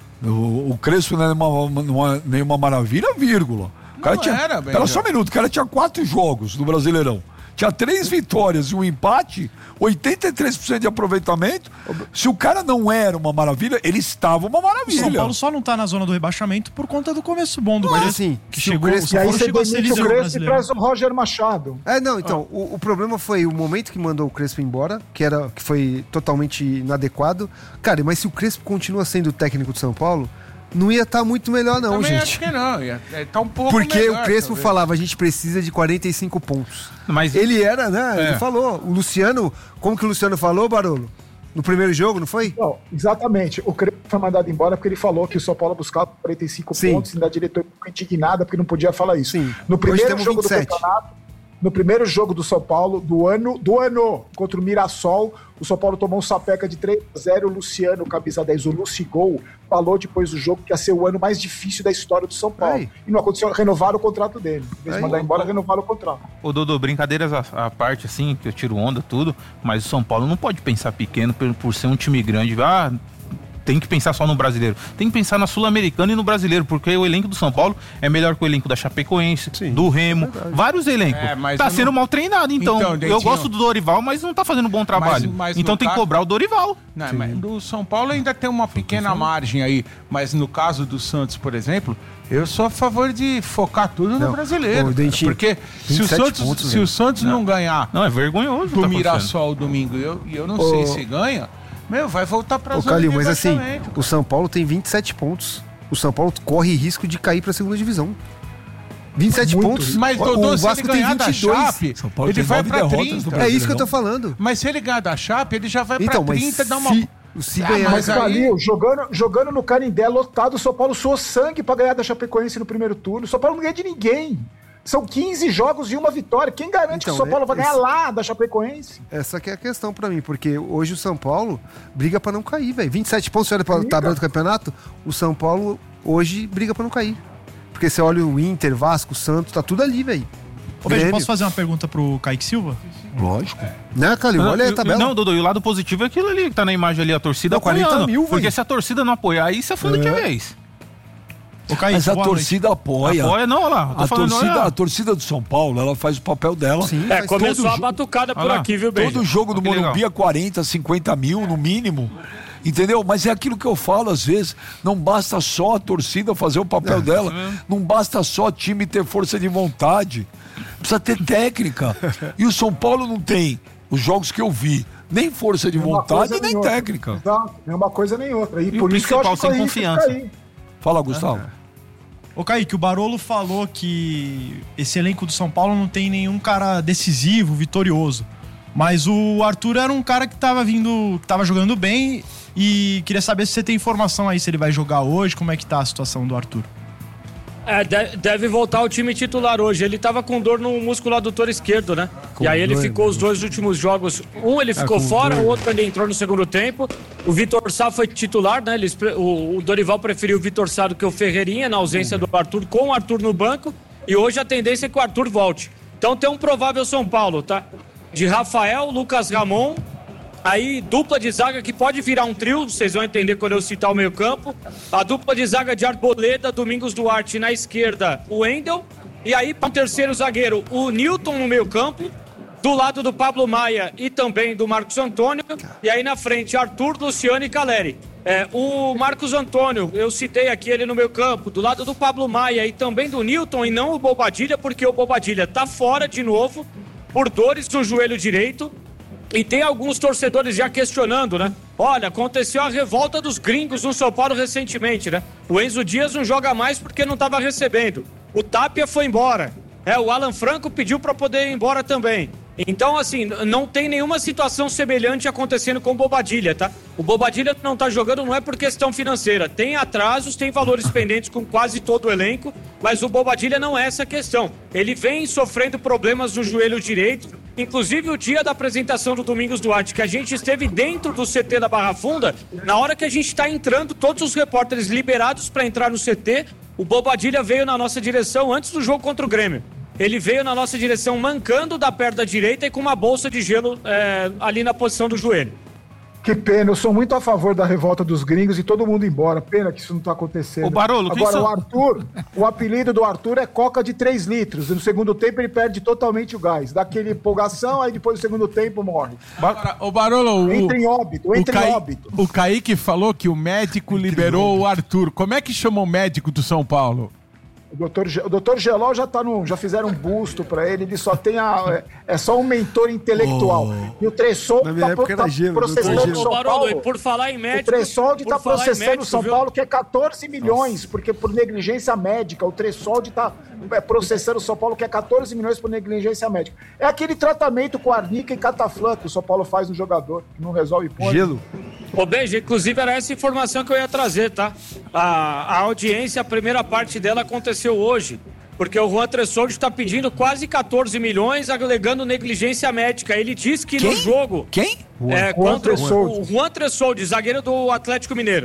O, o Crespo não é nenhuma, não é nenhuma maravilha, vírgula. O cara Não tinha, era, bem, Pera só já. um minuto, o cara tinha quatro jogos no Brasileirão. Tinha três vitórias e um empate, oitenta e três por cento de aproveitamento. Se o cara não era uma maravilha, ele estava uma O maravilha. São Paulo só não tá na zona do rebaixamento por conta do começo bom do Mas Crespo, assim, que se o chegou, Crespo- o São E aí Paulo você chegou a ser demite o líder do Crespo e brasileiro. traz o Roger Machado. É, não, então, o, o problema foi o momento que mandou o Crespo embora, que, era, que foi totalmente inadequado. Cara, mas se o Crespo continua sendo o técnico de São Paulo, não ia estar muito melhor não, Também gente. acho que não, ia estar um pouco Porque melhor, o Crespo talvez. falava, a gente precisa de quarenta e cinco pontos. Mas Ele era, né? É. Ele falou. O Luciano, como que o Luciano falou, Barolo? No primeiro jogo, não foi? Não, exatamente. O Crespo foi mandado embora porque ele falou que o São Paulo buscava quarenta e cinco Sim. pontos e a diretoria ficou indignada porque não podia falar isso. Sim. No Hoje primeiro temos jogo vinte e sete. do campeonato, no primeiro jogo do São Paulo, do ano, do ano, contra o Mirassol, o São Paulo tomou um sapeca de três a zero. O Luciano, camisa dez, o Lucigol, falou depois do jogo que ia ser o ano mais difícil da história do São Paulo. Aí. E não aconteceu, renovaram o contrato dele. Em vez de Aí. mandar embora, renovaram o contrato. Ô Dodô, brincadeiras à, à parte, assim, que eu tiro onda, tudo, mas o São Paulo não pode pensar pequeno por, por ser um time grande. Ah, tem que pensar só no brasileiro. Tem que pensar na Sul-Americana e no brasileiro, porque o elenco do São Paulo é melhor que o elenco da Chapecoense, Sim, do Remo, vários elencos. É, mas tá eu sendo não- mal treinado, então. Então, eu Dentinho- gosto do Dorival, mas não tá fazendo um bom trabalho. mas então no tem que caso- cobrar o Dorival. Não, mas do São Paulo ainda tem uma pequena margem aí, mas no caso do Santos, por exemplo, eu sou a favor de focar tudo Não. no brasileiro. Ô, cara, Dentinho, porque se o vinte e sete Santos, pontos, se velho. o Santos não, ganhar Não, é vergonhoso. do tá Mirassol domingo, e eu, e eu não Ô, sei se ganha, meu, vai voltar pra Ô, zona Calil, de mas assim, rebaixamento, o São Paulo tem vinte e sete pontos. O São Paulo corre risco de cair pra segunda divisão. vinte e sete Muito pontos. Mas, o, Dodô, o se Vasco ele tem ganhar da vinte e dois. Chape, São Paulo ele tem vai nove pra derrotas trinta. no É Brasileirão. isso que eu tô falando. Mas se ele ganhar da Chape, ele já vai Então, pra mas trinta, dá uma... se, se Ah, ganhar... Mas, Mas aí- Calil, jogando, jogando no Canindé lotado, o São Paulo suou sangue pra ganhar da Chapecoense no primeiro turno. O São Paulo não ganha de ninguém. São quinze jogos e uma vitória. Quem garante Então, que o São Paulo vai esse- ganhar lá da Chapecoense? Essa que é a questão pra mim, porque hoje o São Paulo briga pra não cair, velho. vinte e sete pontos, você olha pra Briga. tabela do campeonato, o São Paulo hoje briga pra não cair. Porque você olha o Inter, Vasco, Santos, tá tudo ali, velho. Ô, Beijo, Grêmio. posso fazer uma pergunta pro Kaique Silva? Lógico. Né, Calil? Olha aí a e- tabela. Não, Dodô, e o lado positivo é aquilo ali que tá na imagem ali, a torcida Não, quarenta apoiando. mil, velho. Porque se a torcida não apoiar, aí você afunda de É. vez. Ô, Kaique, Mas a boa noite. torcida apoia. Apoia não, olha lá. eu tô A falando, torcida, olha. a torcida do São Paulo, ela faz o papel dela. Sim, É, faz começou todo a jo- batucada por Olha lá. aqui, viu, Benja? Todo jogo do Que Morumbi legal. é quarenta, cinquenta mil no mínimo. Entendeu? Mas é aquilo que eu falo às vezes. Não basta só a torcida fazer o papel dela. Não basta só o time ter força de vontade. Precisa ter técnica. E o São Paulo não tem, os jogos que eu vi, nem força de Nenhuma vontade coisa nem outra. técnica. Exato, nem uma coisa nem outra. E, E por o isso que eu acho principal, que sem corre risco de confiança. cair. Fala, Gustavo. Ô, Kaique, o Barolo falou que esse elenco do São Paulo não tem nenhum cara decisivo, vitorioso. Mas o Arthur era um cara que tava vindo, que tava jogando bem e queria saber se você tem informação aí, se ele vai jogar hoje, como é que tá a situação do Arthur. É, de- deve voltar ao time titular hoje. Ele tava com dor no músculo adutor esquerdo, né? Com e aí ele dor, ficou os dois últimos jogos. Um ele ficou com fora, dor. o outro ele entrou no segundo tempo. O Vitor Sá foi titular, né? Eles pre- o, o Dorival preferiu o Vitor Sá do que o Ferreirinha, na ausência do Arthur, com o Arthur no banco. E hoje a tendência é que o Arthur volte. Então tem um provável São Paulo, tá? De Rafael, Lucas Ramon. Aí, dupla de zaga que pode virar um trio, vocês vão entender quando eu citar o meio campo. A dupla de zaga de Arboleda, Domingos Duarte na esquerda, o Wendel. E aí, para o terceiro zagueiro, o Newton no meio campo. Do lado do Pablo Maia e também do Marcos Antônio. E aí na frente, Arthur, Luciano e Caleri. É, o Marcos Antônio, eu citei aqui ele no meio campo, do lado do Pablo Maia e também do Newton e não o Bobadilha, porque o Bobadilha tá fora de novo, por dores no joelho direito. E tem alguns torcedores já questionando, né? Olha, aconteceu a revolta dos gringos no São Paulo recentemente, né? O Enzo Dias não joga mais porque não estava recebendo. O Tapia foi embora. É, o Alan Franco pediu para poder ir embora também. Então, assim, não tem nenhuma situação semelhante acontecendo com o Bobadilla, tá? O Bobadilla não tá jogando não é por questão financeira. Tem atrasos, tem valores pendentes com quase todo o elenco, mas o Bobadilla não é essa questão. Ele vem sofrendo problemas no joelho direito. Inclusive, o dia da apresentação do Domingos Duarte, que a gente esteve dentro do C T da Barra Funda, na hora que a gente tá entrando, todos os repórteres liberados para entrar no C T, o Bobadilla veio na nossa direção antes do jogo contra o Grêmio. Ele veio na nossa direção mancando da perna direita e com uma bolsa de gelo é, ali na posição do joelho. Que pena, eu sou muito a favor da revolta dos gringos e todo mundo embora. Pena que isso não tá acontecendo. Ô, Barolo, Agora, são... o Arthur, o apelido do Arthur é Coca de três litros. E no segundo tempo ele perde totalmente o gás. Dá aquele empolgação, aí depois do segundo tempo morre. Agora, ô Barolo, o, entra em óbito, entra o Caí, em óbito. O Kaique falou que o médico liberou o Arthur. Como é que chama o médico do São Paulo? O doutor, o doutor Gelol já tá no, já fizeram um busto pra ele, ele só tem a, é, é só um mentor intelectual. Oh. E o Tressol tá, tá gelo, processando o São Barolo, Paulo. E por falar em médico, o Tressoldi tá processando o São viu? Paulo, que é catorze milhões, porque por negligência médica. O Tressoldi tá processando o São Paulo, que é catorze milhões por negligência médica. É aquele tratamento com arnica e cataflã que o São Paulo faz no jogador, que não resolve porra. Gelo. Ô, Benji, inclusive era essa informação que eu ia trazer, tá? A, a audiência, a primeira parte dela aconteceu hoje, porque o Juan Tressoldi está pedindo quase catorze milhões, alegando negligência médica. Ele diz que Quem? no jogo... Quem? É, Juan contra Tressoldi. o Juan Tressoldi, zagueiro do Atlético Mineiro.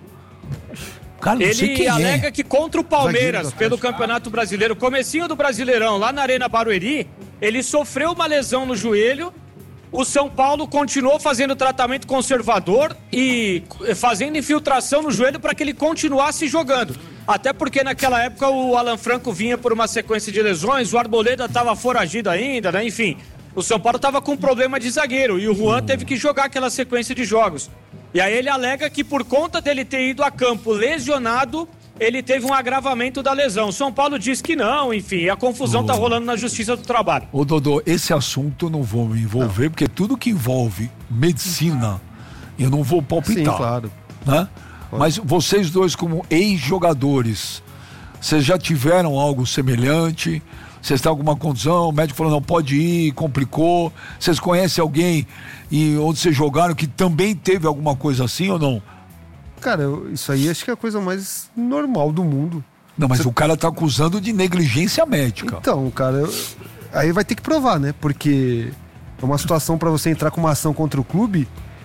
Cara, não sei Ele quem alega é. que contra o Palmeiras, Zagueiro do pelo Campeonato Brasileiro, comecinho do Brasileirão, lá na Arena Barueri, ele sofreu uma lesão no joelho. O São Paulo continuou fazendo tratamento conservador e fazendo infiltração no joelho para que ele continuasse jogando. Até porque naquela época o Alan Franco vinha por uma sequência de lesões, o Arboleda estava foragido ainda, né? Enfim, o São Paulo estava com problema de zagueiro e o Juan teve que jogar aquela sequência de jogos. E aí ele alega que por conta dele ter ido a campo lesionado, ele teve um agravamento da lesão. O São Paulo diz que não, enfim, a confusão tá rolando na Justiça do Trabalho. Ô, Dodô, esse assunto eu não vou me envolver, não. Porque tudo que envolve medicina, eu não vou palpitar. Sim, claro. Né? Mas vocês dois, como ex-jogadores, vocês já tiveram algo semelhante? Vocês têm alguma condição? O médico falou, não, pode ir, complicou. Vocês conhecem alguém e onde vocês jogaram que também teve alguma coisa assim ou não? Cara, eu, isso aí acho que é a coisa mais normal do mundo. Não, mas Você... o cara tá acusando de negligência médica. Então, cara, eu... aí vai ter que provar, né? Porque é uma situação pra você entrar com uma ação contra o clube.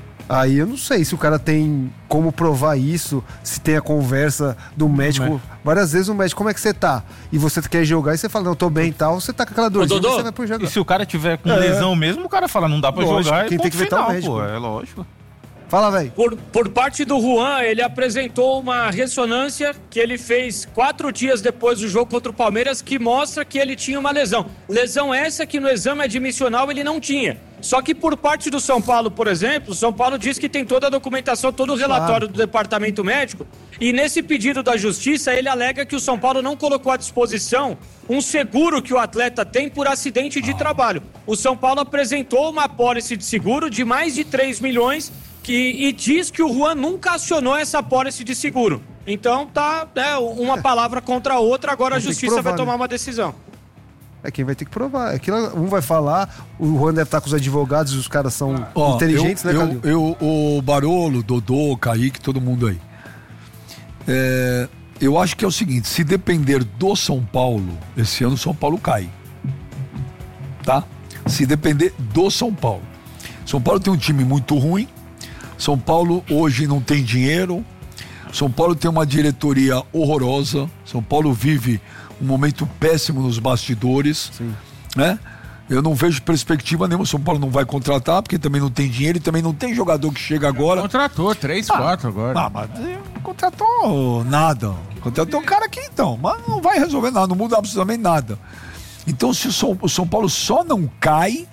Aí eu não sei se o cara tem como provar isso, se tem a conversa do médico. Várias vezes o médico, como é que você tá? E você quer jogar e você fala, não, tô bem e tal, você tá com aquela dorzinha, você vai pro jogar. E se o cara tiver com é. lesão mesmo, o cara fala, não dá pra lógico, jogar, quem é tem que vetar o médico. Pô, é lógico. Fala, velho. Por, por parte do Juan, ele apresentou uma ressonância que ele fez quatro dias depois do jogo contra o Palmeiras, que mostra que ele tinha uma lesão. Lesão essa que no exame admissional ele não tinha. Só que por parte do São Paulo, por exemplo, o São Paulo diz que tem toda a documentação, todo o relatório claro. do departamento médico. E nesse pedido da justiça, ele alega que o São Paulo não colocou à disposição um seguro que o atleta tem por acidente de trabalho. O São Paulo apresentou uma apólice de seguro de mais de três milhões que, e diz que o Juan nunca acionou essa apólice de seguro. Então tá né, uma palavra contra a outra, agora a justiça provar, vai tomar né? uma decisão. É quem vai ter que provar. Aquilo, um vai falar, o Juan deve estar com os advogados, os caras são Ó, inteligentes, eu, né, Calil? Eu, eu, o Barolo, Dodô, Kaique, todo mundo aí. É, eu acho que é o seguinte, se depender do São Paulo, esse ano o São Paulo cai. Tá? Se depender do São Paulo. São Paulo tem um time muito ruim. São Paulo hoje não tem dinheiro. São Paulo tem uma diretoria horrorosa. São Paulo vive um momento péssimo nos bastidores. Sim. Né? Eu não vejo perspectiva nenhuma. São Paulo não vai contratar, porque também não tem dinheiro e também não tem jogador que chega agora. Contratou, três, ah, quatro agora. Ah, mas não contratou nada. Contratou um cara aqui então, mas não vai resolver nada, não muda absolutamente nada. Então se o São, o São Paulo só não cai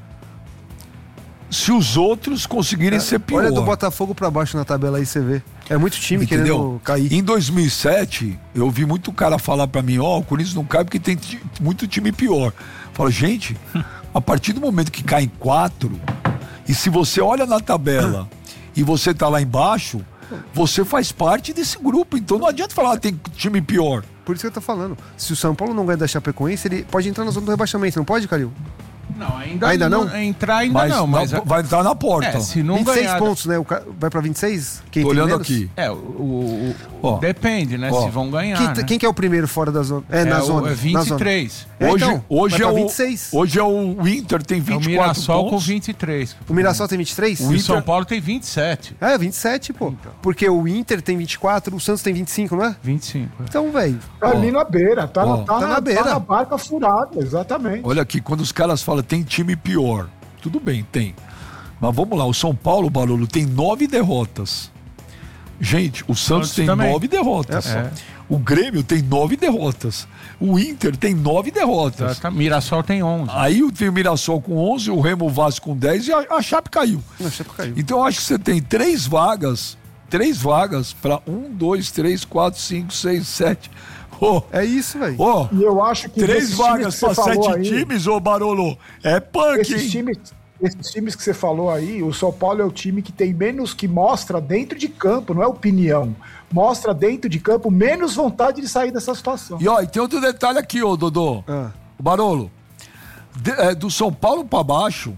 se os outros conseguirem é, ser pior. Olha do Botafogo pra baixo na tabela aí, você vê. É muito time Entendeu? Querendo cair. Em dois mil e sete, eu vi muito cara falar pra mim, ó, oh, o Corinthians não cai porque tem t- muito time pior. Fala, gente, a partir do momento que caem quatro E se você olha na tabela e você tá lá embaixo, você faz parte desse grupo. Então não adianta falar que tem time pior. Por isso que eu tô falando. Se o São Paulo não ganha da Chapecoense, ele pode entrar na zona do rebaixamento, não pode, Calil? Não, ainda, ainda não. não? Entrar ainda mas não, mas... Não, vai entrar na porta. É, se não vinte e seis ganhar... pontos, né? O ca... Vai pra vinte e seis? Quem Tô tem olhando menos? aqui. É, o... o, o ó, depende, né? Ó, se vão ganhar, quem, né? quem que é o primeiro fora da zona? É, na é, zona. É vinte e três. É, hoje então, hoje, é o, vinte e seis. hoje é o Inter, tem vinte e quatro é o Mirassol pontos. com vinte e três. O Mirassol tem vinte e três? O Inter... São Paulo tem vinte e sete. É, vinte e sete, pô. Então. Porque o Inter tem vinte e quatro, o Santos tem vinte e cinco, não é? vinte e cinco. É. Então, velho. Tá ali na beira, tá, ó, na, tá, tá na, na beira. Tá na barca furada, exatamente. Olha aqui, quando os caras falam tem time pior, tudo bem, tem. Mas vamos lá, o São Paulo, Barolo, tem nove derrotas. Gente, o Santos, Santos tem também. nove derrotas. É. O Grêmio tem nove derrotas. O Inter tem nove derrotas. Tá, Mirassol tem onze. Aí tem o Mirassol com onze, o Remo Vasco com dez e a, a Chape caiu. A Chape caiu. Então eu acho que você tem três vagas, três vagas para um, dois, três, quatro, cinco, seis, sete. Oh, é isso, velho. Oh, e eu acho que três vagas para sete aí, times, ô Barolo. É punk, esses hein? Times, esses times que você falou aí, o São Paulo é o time que tem menos, que mostra dentro de campo, não é opinião, mostra dentro de campo menos vontade de sair dessa situação. E ó, e tem outro detalhe aqui, ô Dodô. Ah. Barolo, de, é, do São Paulo para baixo,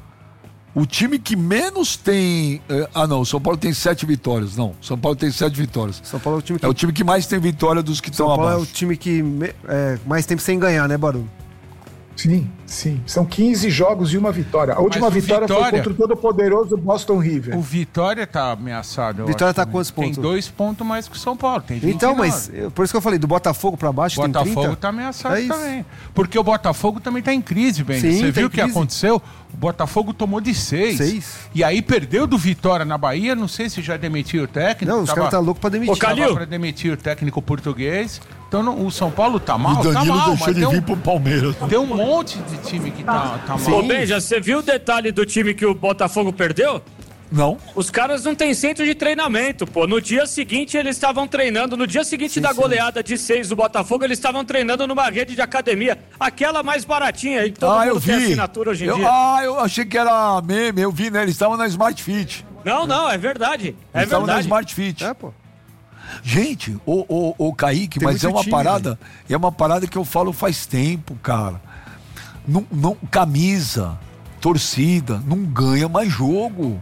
o time que menos tem... É, ah, não, o São Paulo tem sete vitórias. Não, o São Paulo tem sete vitórias. São Paulo é o time que... É o time que mais tem vitória dos que estão abaixo. São Paulo é o time que é, mais tempo sem ganhar, né, Barulho? Sim, sim. São quinze jogos e uma vitória. A última vitória, vitória foi contra o todo-poderoso Boston River. O Vitória tá ameaçado. Vitória tá também. quantos pontos? Tem dois pontos mais que o São Paulo. Tem vinte e nove. Então, mas por isso que eu falei, do Botafogo pra baixo Botafogo tem trinta. Tá ameaçado é também. Porque o Botafogo também tá em crise, bem. Você viu o que aconteceu? O Botafogo tomou de seis. Seis. E aí perdeu do Vitória na Bahia. Não sei se já demitiu o técnico. Não, os caras tá louco pra demitir. Ô, Calil. Pra demitir o técnico português. Então não, o São Paulo tá mal, o Danilo tá mal. deixou de vir um, pro Palmeiras. Tem um monte de time que tá, tá mal. Ô, Benja, você viu o detalhe do time que o Botafogo perdeu? Não. Os caras não têm centro de treinamento, pô. No dia seguinte eles estavam treinando, no dia seguinte sim, da sim. goleada de seis do Botafogo, eles estavam treinando numa rede de academia, aquela mais baratinha aí, que todo ah, mundo eu vi. tem assinatura hoje em eu, dia. Ah, eu achei que era meme, eu vi, né? Eles estavam na Smart Fit. Não, não, é verdade. É eles estavam verdade. na Smart Fit. É, pô. Gente, o, o, o Kaique, tem mas é uma time, parada, né? É uma parada que eu falo faz tempo, cara. Não, não, camisa, torcida, não ganha mais jogo.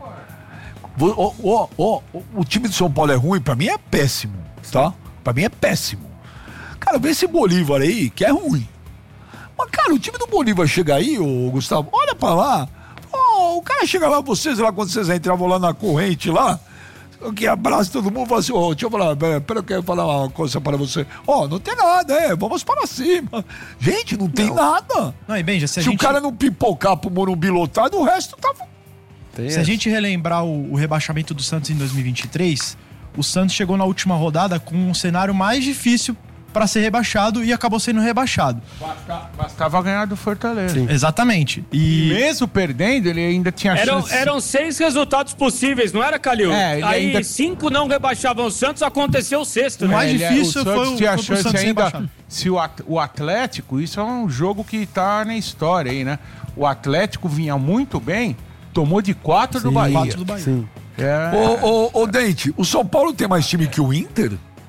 Oh, oh, oh, o time do São Paulo é ruim, pra mim é péssimo, tá? Pra mim é péssimo. Cara, vê esse Bolívar aí, que é ruim. Mas, cara, o time do Bolívar chega aí, ô Gustavo, olha pra lá. Oh, o cara chega lá, vocês lá, quando vocês entravam lá na corrente lá, que abraça todo mundo e fala assim, ó, oh, deixa eu falar, pera, eu quero falar uma coisa para você. Ó, oh, não tem nada, é, vamos para cima. Gente, não tem não. nada. Não, e Benja, se, se a gente... o cara não pipocar pro Morumbi lotado, o resto tá... Tem se essa. A gente relembrar o, o rebaixamento do Santos em dois mil e vinte e três, o Santos chegou na última rodada com um cenário mais difícil para ser rebaixado e acabou sendo rebaixado. Basta, bastava ganhar do Fortaleza. Sim. Exatamente. E... e mesmo perdendo, ele ainda tinha eram, chance. Eram seis resultados possíveis, não era, Calil? É, aí ainda... cinco não rebaixavam o Santos, aconteceu o sexto. O né? mais é, difícil o foi o, tinha foi chance Santos ainda. rebaixado. Se o, o Atlético, isso é um jogo que tá na história aí, né? O Atlético vinha muito bem, tomou de quatro Sim, do Bahia. quatro do Bahia. Sim. É... Ô, ô, ô, Dente, o São Paulo tem mais time que o Inter?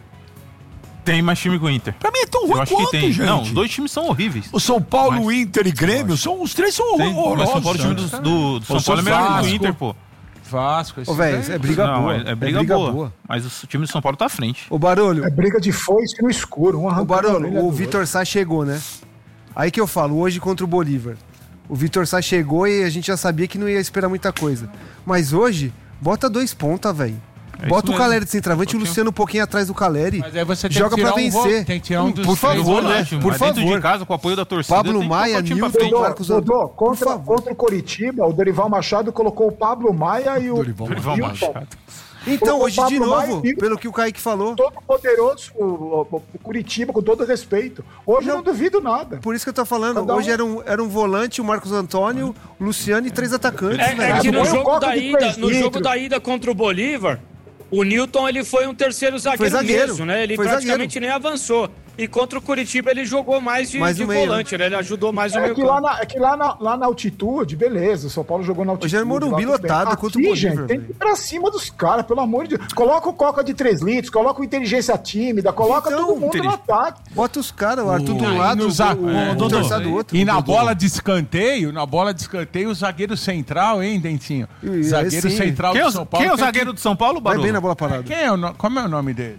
Tem mais time que o Inter. Pra mim é tão ruim Eu acho quanto, que tem. gente. Não, os dois times são horríveis. O São Paulo, o Inter e Grêmio, são, os três são horrorosos. Mas São Paulo, o time do, do, do São Paulo é melhor que o Inter, pô. Vasco, Ô, velho, é briga não, boa. É, é, briga, é briga boa. boa. Mas o time do São Paulo tá à frente. O Barulho. É briga de foice no escuro. Um o Barulho, o Vitor Sá chegou, né? Aí que eu falo, hoje contra o Bolívar. O Vitor Sá chegou e a gente já sabia que não ia esperar muita coisa. Mas hoje, bota dois pontas, velho. É bota o Caleri de centroavante e o Luciano um pouquinho atrás do Caleri. Mas aí você tem joga que tirar pra vencer. Um tem que tirar um dos por favor, né? Ótimo, por favor. Dentro de casa, com o apoio da torcida. Pablo Maia, Nilton, Marcos Antônio. Contra, contra o Coritiba, o Dorival Machado colocou o Pablo Maia e o Dorival, Dorival Machado. Então, hoje de novo, Maia, pelo que o Kaique falou. Todo poderoso, o, o, o Curitiba, com todo respeito. Hoje não, eu não duvido nada. Por isso que eu tô falando. Cada hoje um... era, um, era um volante, o Marcos Antônio, o Luciano e três atacantes. É, é que no, jogo da, ida, no jogo da ida contra o Bolívar, o Nilton ele foi um terceiro zagueiro, zagueiro mesmo, né? Ele foi praticamente zagueiro. nem avançou. E contra o Curitiba ele jogou mais de, mais de meio, volante, né? Ele ajudou mais o É meio que, campo. lá na, é que lá na, lá na altitude, beleza, o São Paulo jogou na altitude. Hoje é Morumbi lá, tudo bem. lotado Aqui, contra o Bolívar, gente, tem que velho. ir pra cima dos caras, pelo amor de Deus. Coloca o Coca de três litros, coloca o Inteligência Tímida, coloca Então, todo mundo intelig- no ataque. Bota os caras, o Arthur de um Aí lado, no za- o, é, o Dodô. Torçado do outro. E na Dodô. bola de escanteio, na bola de escanteio, o zagueiro central, hein, Dentinho? E- Zagueiro sim. central Quem é do o, São Paulo. quem é o tem zagueiro que- do São Paulo, Vai Barulho? bem na bola parada. Quem é o no... Como é o nome dele?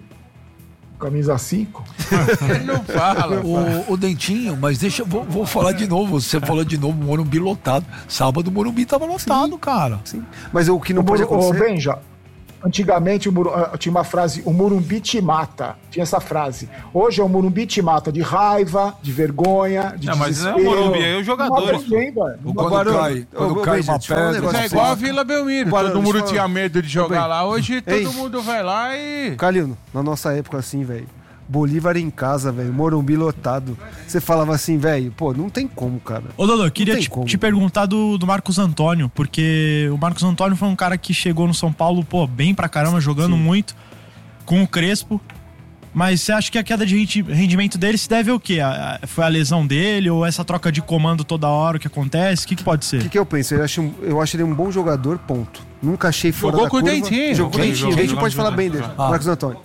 Camisa cinco. Ele não fala. O, o Dentinho, mas deixa eu vou, vou falar de novo. Você falou de novo, Morumbi lotado. Sábado o Morumbi tava lotado, cara. Sim. Mas o que não O pode Muru- Ô, acontecer... Benja, antigamente o Muru- ah, tinha uma frase, o Morumbi te mata. Tinha essa frase. Hoje é o Morumbi te mata de raiva, de vergonha, de Não, mas não é o desespero. Morumbi, é os jogadores. Não, ninguém, velho. O quando Barulho. cai, quando Ô, ô, cai Benja, uma deixa eu falar um pedra. negócio É pra igual a você. Vila Belmiro. Barulho, Todo mundo deixa eu tinha falar. medo de jogar Ô, lá. Hoje todo Ei. mundo vai lá e. Calil, na nossa época assim, velho, Bolívar em casa, velho, Morumbi lotado. Você falava assim, velho, pô, não tem como, cara. Ô, Dodô, eu queria tem te, como. te perguntar do, do Marcos Antônio, porque o Marcos Antônio foi um cara que chegou no São Paulo, pô, bem pra caramba, jogando muito, com o Crespo. Mas você acha que a queda de rendi- rendimento dele se deve ao quê? A- a- foi a lesão dele ou essa troca de comando toda hora que acontece? O que, que pode O ser? que, que eu penso? Eu acho, eu acho ele um bom jogador, ponto. Nunca achei fora Jogou da com o curva. Dentinho. Jogou com o Sim, Dentinho. jogou, O Dentinho jogou, pode falar jogou. bem dele. Ah. Marcos Antônio.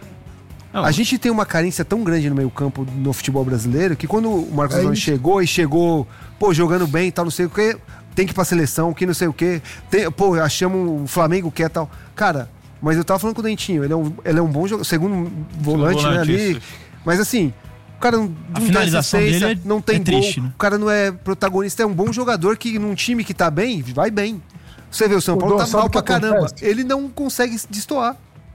Não, A gente tem uma carência tão grande no meio campo no futebol brasileiro que quando o Marcos É Antônio isso. chegou e chegou, pô, jogando bem e tal, não sei o quê, tem que ir pra seleção, que não sei o quê, tem, pô, achamos o Flamengo que é tal. Cara, mas eu tava falando com o Dentinho, ele é um, ele é um bom jogador, segundo volante, né, volante, ali. isso. Mas assim, o cara não, não tem finalização assistência, dele é- não tem é gol, triste, né? o cara não é protagonista, é um bom jogador que num time que tá bem, vai bem. Você vê, o São O Paulo Dom, tá sabe mal o que pra caramba. acontece? Ele não consegue destoar.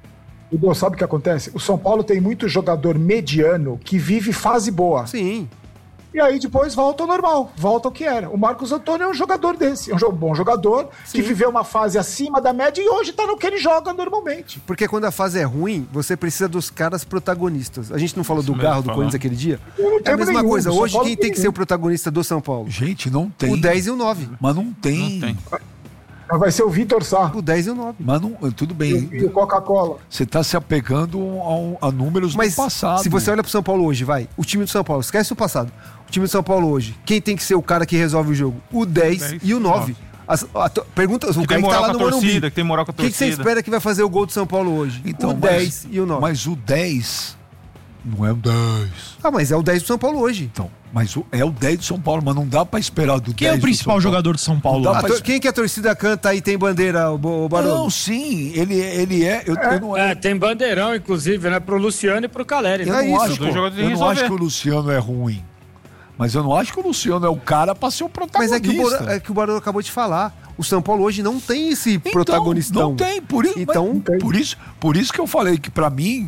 Dudu, sabe o que acontece? O São Paulo tem muito jogador mediano que vive fase boa. Sim. E aí depois volta ao normal, volta ao que era. O Marcos Antônio é um jogador desse, é um jo- bom jogador que viveu uma fase acima da média e hoje tá no que ele joga normalmente. Porque quando a fase é ruim, você precisa dos caras protagonistas. A gente não falou do mesmo, Garro do falando. Corinthians aquele dia? Eu não É a tenho mesma nenhum, coisa. do São Hoje, Paulo quem não tem que tem ser o protagonista do São Paulo? Gente, não tem. O dez e o nove. Mas não tem. Não tem. Mas vai ser o Vitor Sá O dez e o nove. Mas não, tudo e bem. o- e o Coca-Cola. Você tá se apegando a, a números Mas do passado. se você olha pro São Paulo hoje, vai, o time do São Paulo, esquece o passado. O time do São Paulo hoje, quem tem que ser o cara que resolve o jogo? O dez dez e o nove. As, a, to- pergunta, o Que tem cara que tá moral lá com no a Morumbi. torcida, que tem moral com a Quem que você torcida. espera que vai fazer o gol do São Paulo hoje? Então, o mas- dez e o nove. Mas o dez não é o dez. Ah, mas é o dez do São Paulo hoje. Então, mas o, é o dez do São Paulo, mas não dá pra esperar do Quem é dez o do principal São Paulo. jogador do São Paulo? Não dá A pra tor- es- quem que a torcida canta aí tem bandeira, o, o Barolo? Não, sim, ele, ele é. Eu, eu não, É, tem bandeirão, inclusive, né? Pro Luciano e pro Caleri. eu né? é não isso, acho, dois jogadores eu têm que não acho resolver. que o Luciano é ruim. Mas eu não acho que o Luciano é o cara pra ser o Mas protagonista. é que, o Bora- é que o Barolo acabou de falar. O São Paulo hoje não tem esse protagonistão. Não tem, por isso, Então, mas por isso, por isso que eu falei que pra mim,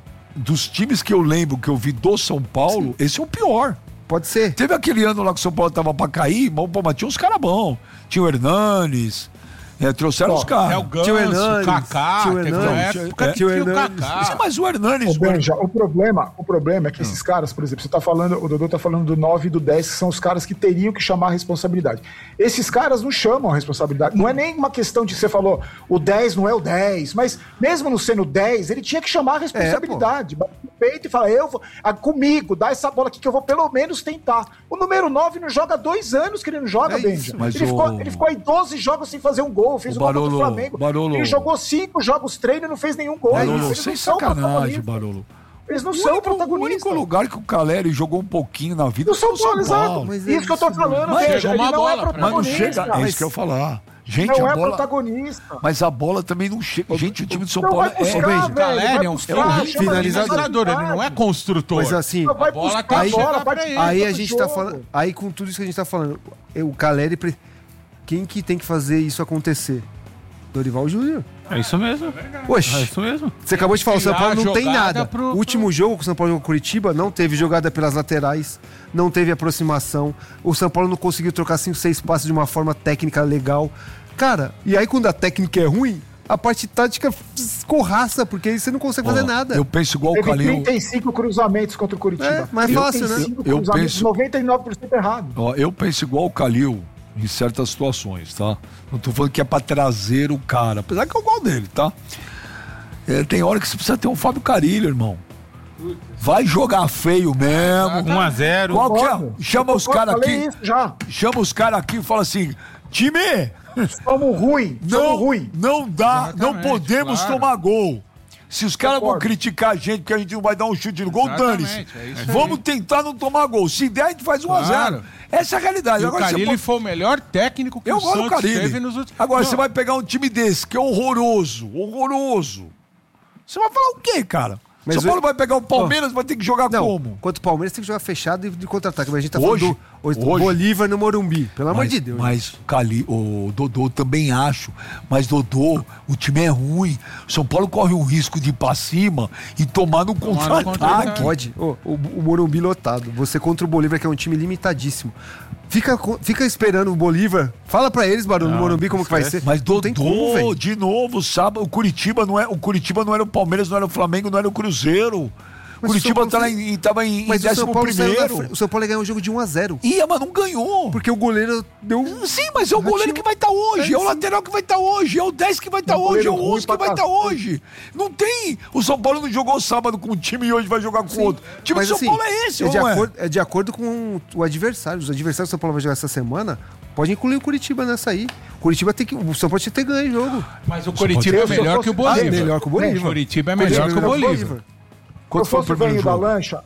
dos times que eu lembro que eu vi do São Paulo, esse é o pior. pode ser. Teve aquele ano lá que o São Paulo tava pra cair, mas, pô, mas tinha uns caras bons. Tinha o Hernanes, é, trouxeram os É o caras. Ganso, Tio Hernandes, Kaká, tio teve uma Hernandes, época é, que tio tinha o Hernandes. Kaká. Mas o Hernanes... Ô, Benja, o problema, o problema é que Ah. esses caras, por exemplo, você tá falando, o Dodô tá falando do nove e do dez, que são os caras que teriam que chamar a responsabilidade. Esses caras não chamam a responsabilidade. Não é nem uma questão de você falou, o dez não é o dez, mas mesmo não sendo dez, ele tinha que chamar a responsabilidade. Bate no peito e fala, eu vou, ah, comigo, dá essa bola aqui que eu vou pelo menos tentar. O número nove não joga há dois anos que ele não joga, É Benja. isso, mas Ele, o- ficou, ele ficou aí doze jogos sem fazer um gol, fez O um gol contra Barolo, o Flamengo. Barolo. Ele jogou cinco jogos treino e não fez nenhum gol. Barolo, Eles sem não são sacanagem, protagonistas. Barolo. Eles não O são único, o protagonistas. único lugar que o Caleri jogou um pouquinho na vida Do São foi o Paulo, exato. Mas é Isso que eu tô isso, falando, mas veja, chegou ele uma não é bola pra- Mas não protagonista. chega, é isso que eu ia falar. Gente, não a é bola... protagonista. Mas a bola também não chega. Gente, o time de São Não Paulo vai buscar, é... velho. Caleri vai é um buscar, é um chama finalizador. finalizador, ele não é construtor. Mas assim, Não, vai A bola buscar tem a que bola, chegar vai pra ele. aí a todo gente tá jogo. falando. Aí com tudo isso que a gente tá falando, o Caleri. pre- Quem que tem que fazer isso acontecer? Dorival Júnior. É isso mesmo. Oxe, É isso mesmo. você acabou de falar, o São Criar Paulo não tem jogada nada. pro- O último jogo que o São Paulo jogou com o Curitiba não teve jogada pelas laterais, não teve aproximação. O São Paulo não conseguiu trocar cinco, seis passes de uma forma técnica legal. Cara, e aí quando a técnica é ruim, a parte tática escorraça, porque aí você não consegue fazer Ó, nada. Eu penso igual o Teve Calil. trinta e cinco cruzamentos contra o Curitiba. É, mais fácil, né? trinta e cinco Eu cruzamentos, penso- noventa e nove por cento errado. Ó, eu penso igual o Calil em certas situações, tá? Não tô falando que é pra trazer o cara, apesar que eu gosto dele, tá? É, tem hora que você precisa ter um Fábio Carilho, irmão. Vai jogar feio mesmo. um a zero. Qual que é? Chama os caras aqui. Isso já. Chama os caras aqui e fala assim: time, somos ruim, não, somos ruim. Não dá, Exatamente, não podemos claro. tomar gol. Se os caras vão Concordo. criticar a gente porque a gente não vai dar um chute no gol, Exatamente, dane-se. é isso aí. Vamos tentar não tomar gol. Se der, a gente faz um a zero. Claro. Essa é a realidade. E o Agora, você Carille pode- foi o melhor técnico que Eu o gosto do Santos Carille. teve nos últimos... Agora, Não, você vai pegar um time desse, que é horroroso, horroroso. Você vai falar o quê, cara? Mas São Paulo eu- vai pegar o Palmeiras, vai ter que jogar Não, como? contra o Palmeiras tem que jogar fechado e de contra-ataque. Mas a gente tá Hoje? falando do Hoje? Bolívar no Morumbi. Pelo amor Mas, de Deus. mas Cali, o Dodô também acho. Mas Dodô, o time é ruim. São Paulo corre um risco de ir pra cima e tomar no Tomar no contra-ataque. contra-ataque. Pode. Ô, o, o Morumbi lotado. Você contra o Bolívar, que é um time limitadíssimo. Fica, co- fica esperando o Bolívar. Fala pra eles, Barulho, no Morumbi, como que vai ser. Mas Não tem como, Dodô, velho. de novo, sábado, o Curitiba não é, o Curitiba não era o Palmeiras, não era o Flamengo, não era o Cruzeiro. Mas Curitiba o São tá Paulo lá em, tava em, em Mas o São décimo Paulo saiu na primeiro. frente. O São Paulo ia ganhar um jogo de um a zero. Ia, mas não ganhou. Porque o goleiro deu um... Sim, mas é o goleiro que vai estar hoje, é o lateral que vai estar hoje, é o dez que vai estar Um hoje, é o goleiro ruim onze que pra vai estar cacete. hoje. Não tem. O São Paulo não jogou sábado com um time e hoje vai jogar com outro. O time do Mas São assim, Paulo é esse, é ou de, não é? acordo, é de acordo com o adversário. Os adversários que o São Paulo vai jogar essa semana pode incluir o Curitiba nessa aí. O Curitiba tem que. O São Paulo tinha que ter ganho o jogo. Mas o Curitiba é ser- melhor se que o eu fosse- Bolívar. Ah, melhor que o Bolívar. O Curitiba é melhor que o Bolívar. Se eu Quanto foi o fosse o primeiro velho da jogo? lancha,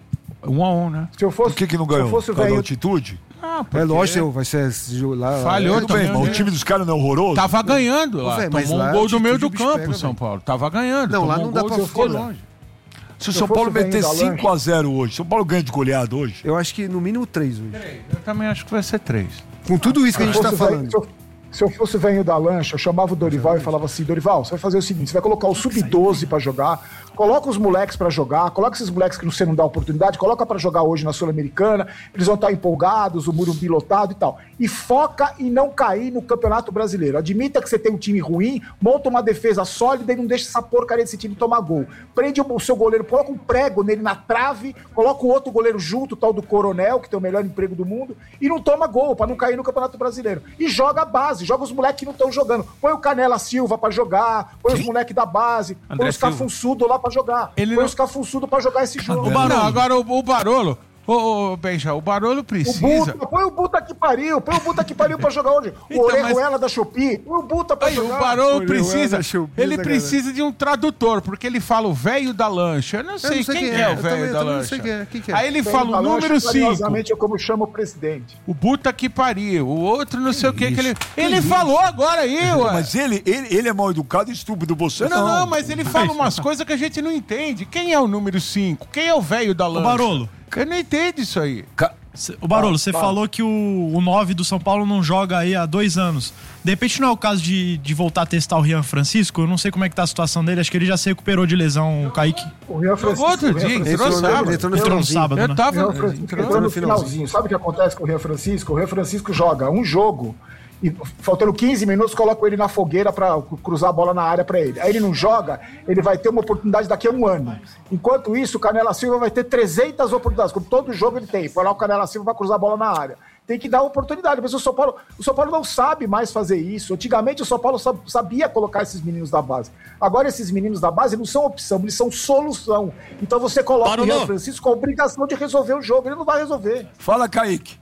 Um a um, né? se eu fosse. Por que, que não se eu ganhou? fosse Por o causa da velho. altitude? Ah, É lógico, vai ser esse jogo lá. Falhou Tudo bem, também, mas né? o time dos caras não é horroroso? Tava ganhando lá. Ô, véio, mas tomou lá um é gol do meio do altitude, o bicho campo, pega, São velho. Paulo. Tava ganhando. Não, lá tomou não um dá gol pra e ficou ficar. longe. Se o Se São eu Paulo fosse o meter velhinho da cinco a zero hoje, São Paulo ganha de goleada hoje? Eu acho que no mínimo três hoje. Eu também acho que vai ser três. Com tudo isso que a gente Se eu tá fosse o velho- falando. Se eu, se eu fosse o velho da lancha, eu chamava o Dorival e falava assim: Dorival, você vai fazer o seguinte: você vai colocar o sub doze pra jogar, coloca os moleques pra jogar, coloca esses moleques que você não dá oportunidade, coloca pra jogar hoje na Sul-Americana, eles vão estar empolgados, o Morumbi lotado e tal. E foca em não cair no Campeonato Brasileiro. Admita que você tem um time ruim, monta uma defesa sólida e não deixa essa porcaria desse time tomar gol. Prende o seu goleiro, coloca um prego nele na trave, coloca o outro goleiro junto, o tal do Coronel, que tem o melhor emprego do mundo, e não toma gol, pra não cair no Campeonato Brasileiro. E joga a base, joga os moleques que não estão jogando. Põe o Canela Silva pra jogar, põe os moleques da base, põe André os Silva. cafunçudos lá pra jogar. Ele põe não- os cafunçudos pra jogar esse jogo. O Barolo, agora o, o Barolo. Ô, ô, Benja, o Barolo O precisa. Buta, põe o Buta que pariu, põe o Buta que pariu pra jogar onde? O Então, Orejuela mas- da Shopee, põe o Buta pra Aí, o jogar. Barolo Olha, precisa. olha, show, Ele pisa, precisa de um tradutor, porque ele fala o velho da lancha. Eu não sei, não sei quem, quem que é, é, o eu também- velho eu da também não lancha. sei quem é, quem que é? Aí ele Velho fala da o lancha, número cinco. carinhosamente é como chama o presidente. O Buta que pariu. O outro não sei o que que ele. Ele falou agora aí, ué. Mas ele, ele, ele é mal educado e estúpido, você Não, não. não, mas ele fala umas coisas que a gente não entende. Quem é o número cinco? Quem é o velho da Ô, lancha? Barolo, Eu não entendo isso aí. Ca- cê- ô Barolo, você falou que o, o nove do São Paulo não joga aí há dois anos. De repente não é o caso de, de voltar a testar o Rian Francisco? Eu não sei como é que tá a situação dele, acho que ele já se recuperou de lesão, o Kaique. O Rian Francisco. Outro o Rian dia, Francisco- entrou Entrou, sábado. ele entrou no Entrou no finalzinho. sábado, Eu né? O tava. Rian Francisco entrou- entrou no no finalzinho. finalzinho. Sabe o que acontece com o Rian Francisco? O Rian Francisco joga um jogo e faltando quinze minutos coloca ele na fogueira pra cruzar a bola na área pra ele. Aí ele não joga, ele vai ter uma oportunidade daqui a um ano. Enquanto isso, o Canela Silva vai ter trezentas oportunidades, como todo jogo ele tem. Foi lá o Canela Silva vai cruzar a bola na área. Tem que dar oportunidade, mas o São Paulo, o São Paulo não sabe mais fazer isso. Antigamente o São Paulo sab- sabia colocar esses meninos da base. Agora esses meninos da base não são opção, eles são solução. Então você coloca Barolo. o Rian Francisco com a obrigação de resolver o jogo, ele não vai resolver. Fala, Kaique.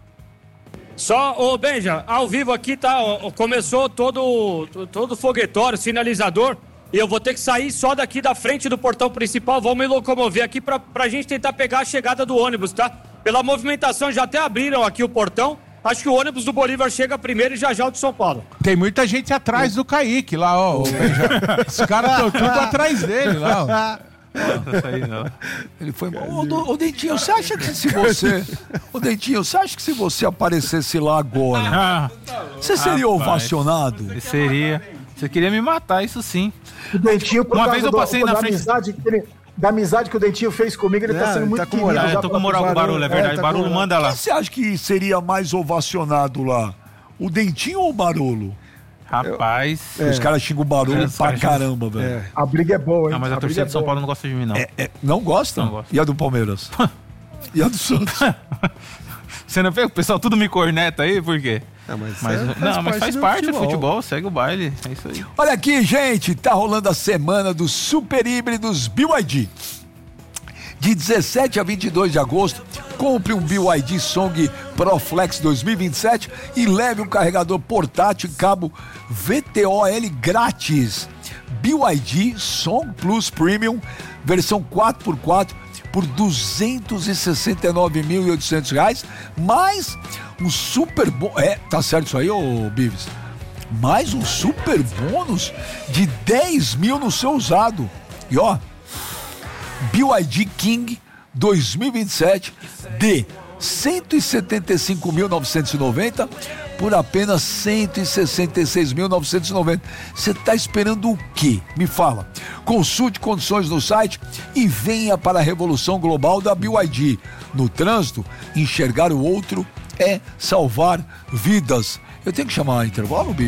Só, ô Benja, ao vivo aqui tá, ó, começou todo todo foguetório, sinalizador, e eu vou ter que sair só daqui da frente do portão principal, vou me locomover aqui pra, pra gente tentar pegar a chegada do ônibus, tá? Pela movimentação, já até abriram aqui o portão, acho que o ônibus do Bolívar chega primeiro e já já o de São Paulo. Tem muita gente atrás do Kaique lá, ó. o Benja. Os caras estão tudo atrás dele lá, ó. Não, tá aí, não. Ele foi mal. Ô, Do- ô, Dentinho, você acha que se você. Ô, Dentinho, você acha que se você aparecesse lá agora, Ah, você seria Rapaz. ovacionado? seria. Você queria me matar, isso sim. O Dentinho, por Uma causa vez eu do- passei na da frente- amizade que ele- da amizade que o Dentinho fez comigo, ele tá Não, sendo ele muito tá com querido. moral, já Eu tô pela com moral com o Barulho, é verdade. tá Barulho com- manda lá. Quem você acha que seria mais ovacionado lá? O Dentinho ou o Barolo? Rapaz. Os caras xingam o Barolo É, os pra caras xingam- caramba, velho. A briga é boa, hein? Não, mas a briga torcida é de São boa. Paulo não gosta de mim, não. É, é, não gosta? Não gosta. E a do Palmeiras? E a do Santos? Você não vê? O pessoal tudo me corneta aí, por quê? Não, mas, Mas, é, não, mas faz do parte do futebol, segue o baile. É isso aí. Olha aqui, gente, tá rolando a semana dos super híbridos B Y D. De dezessete a vinte e dois de agosto, compre um B Y D Song Pro Flex dois mil e vinte e sete e leve um carregador portátil e cabo V T O L grátis. B Y D Song Plus Premium, versão quatro por quatro, por duzentos e sessenta e nove mil e oitocentos reais, mais um super bônus. É, tá certo isso aí, ô Bives? Mais um super bônus de dez mil no seu usado. E ó, B Y D King dois mil e vinte e sete de cento e setenta e cinco mil novecentos e noventa por apenas cento e sessenta e seis mil novecentos e noventa. Você está esperando o quê? Me fala. Consulte condições no site e venha para a revolução global da B Y D. No trânsito, enxergar o outro é salvar vidas. Eu tenho que chamar intervalo, Bibi?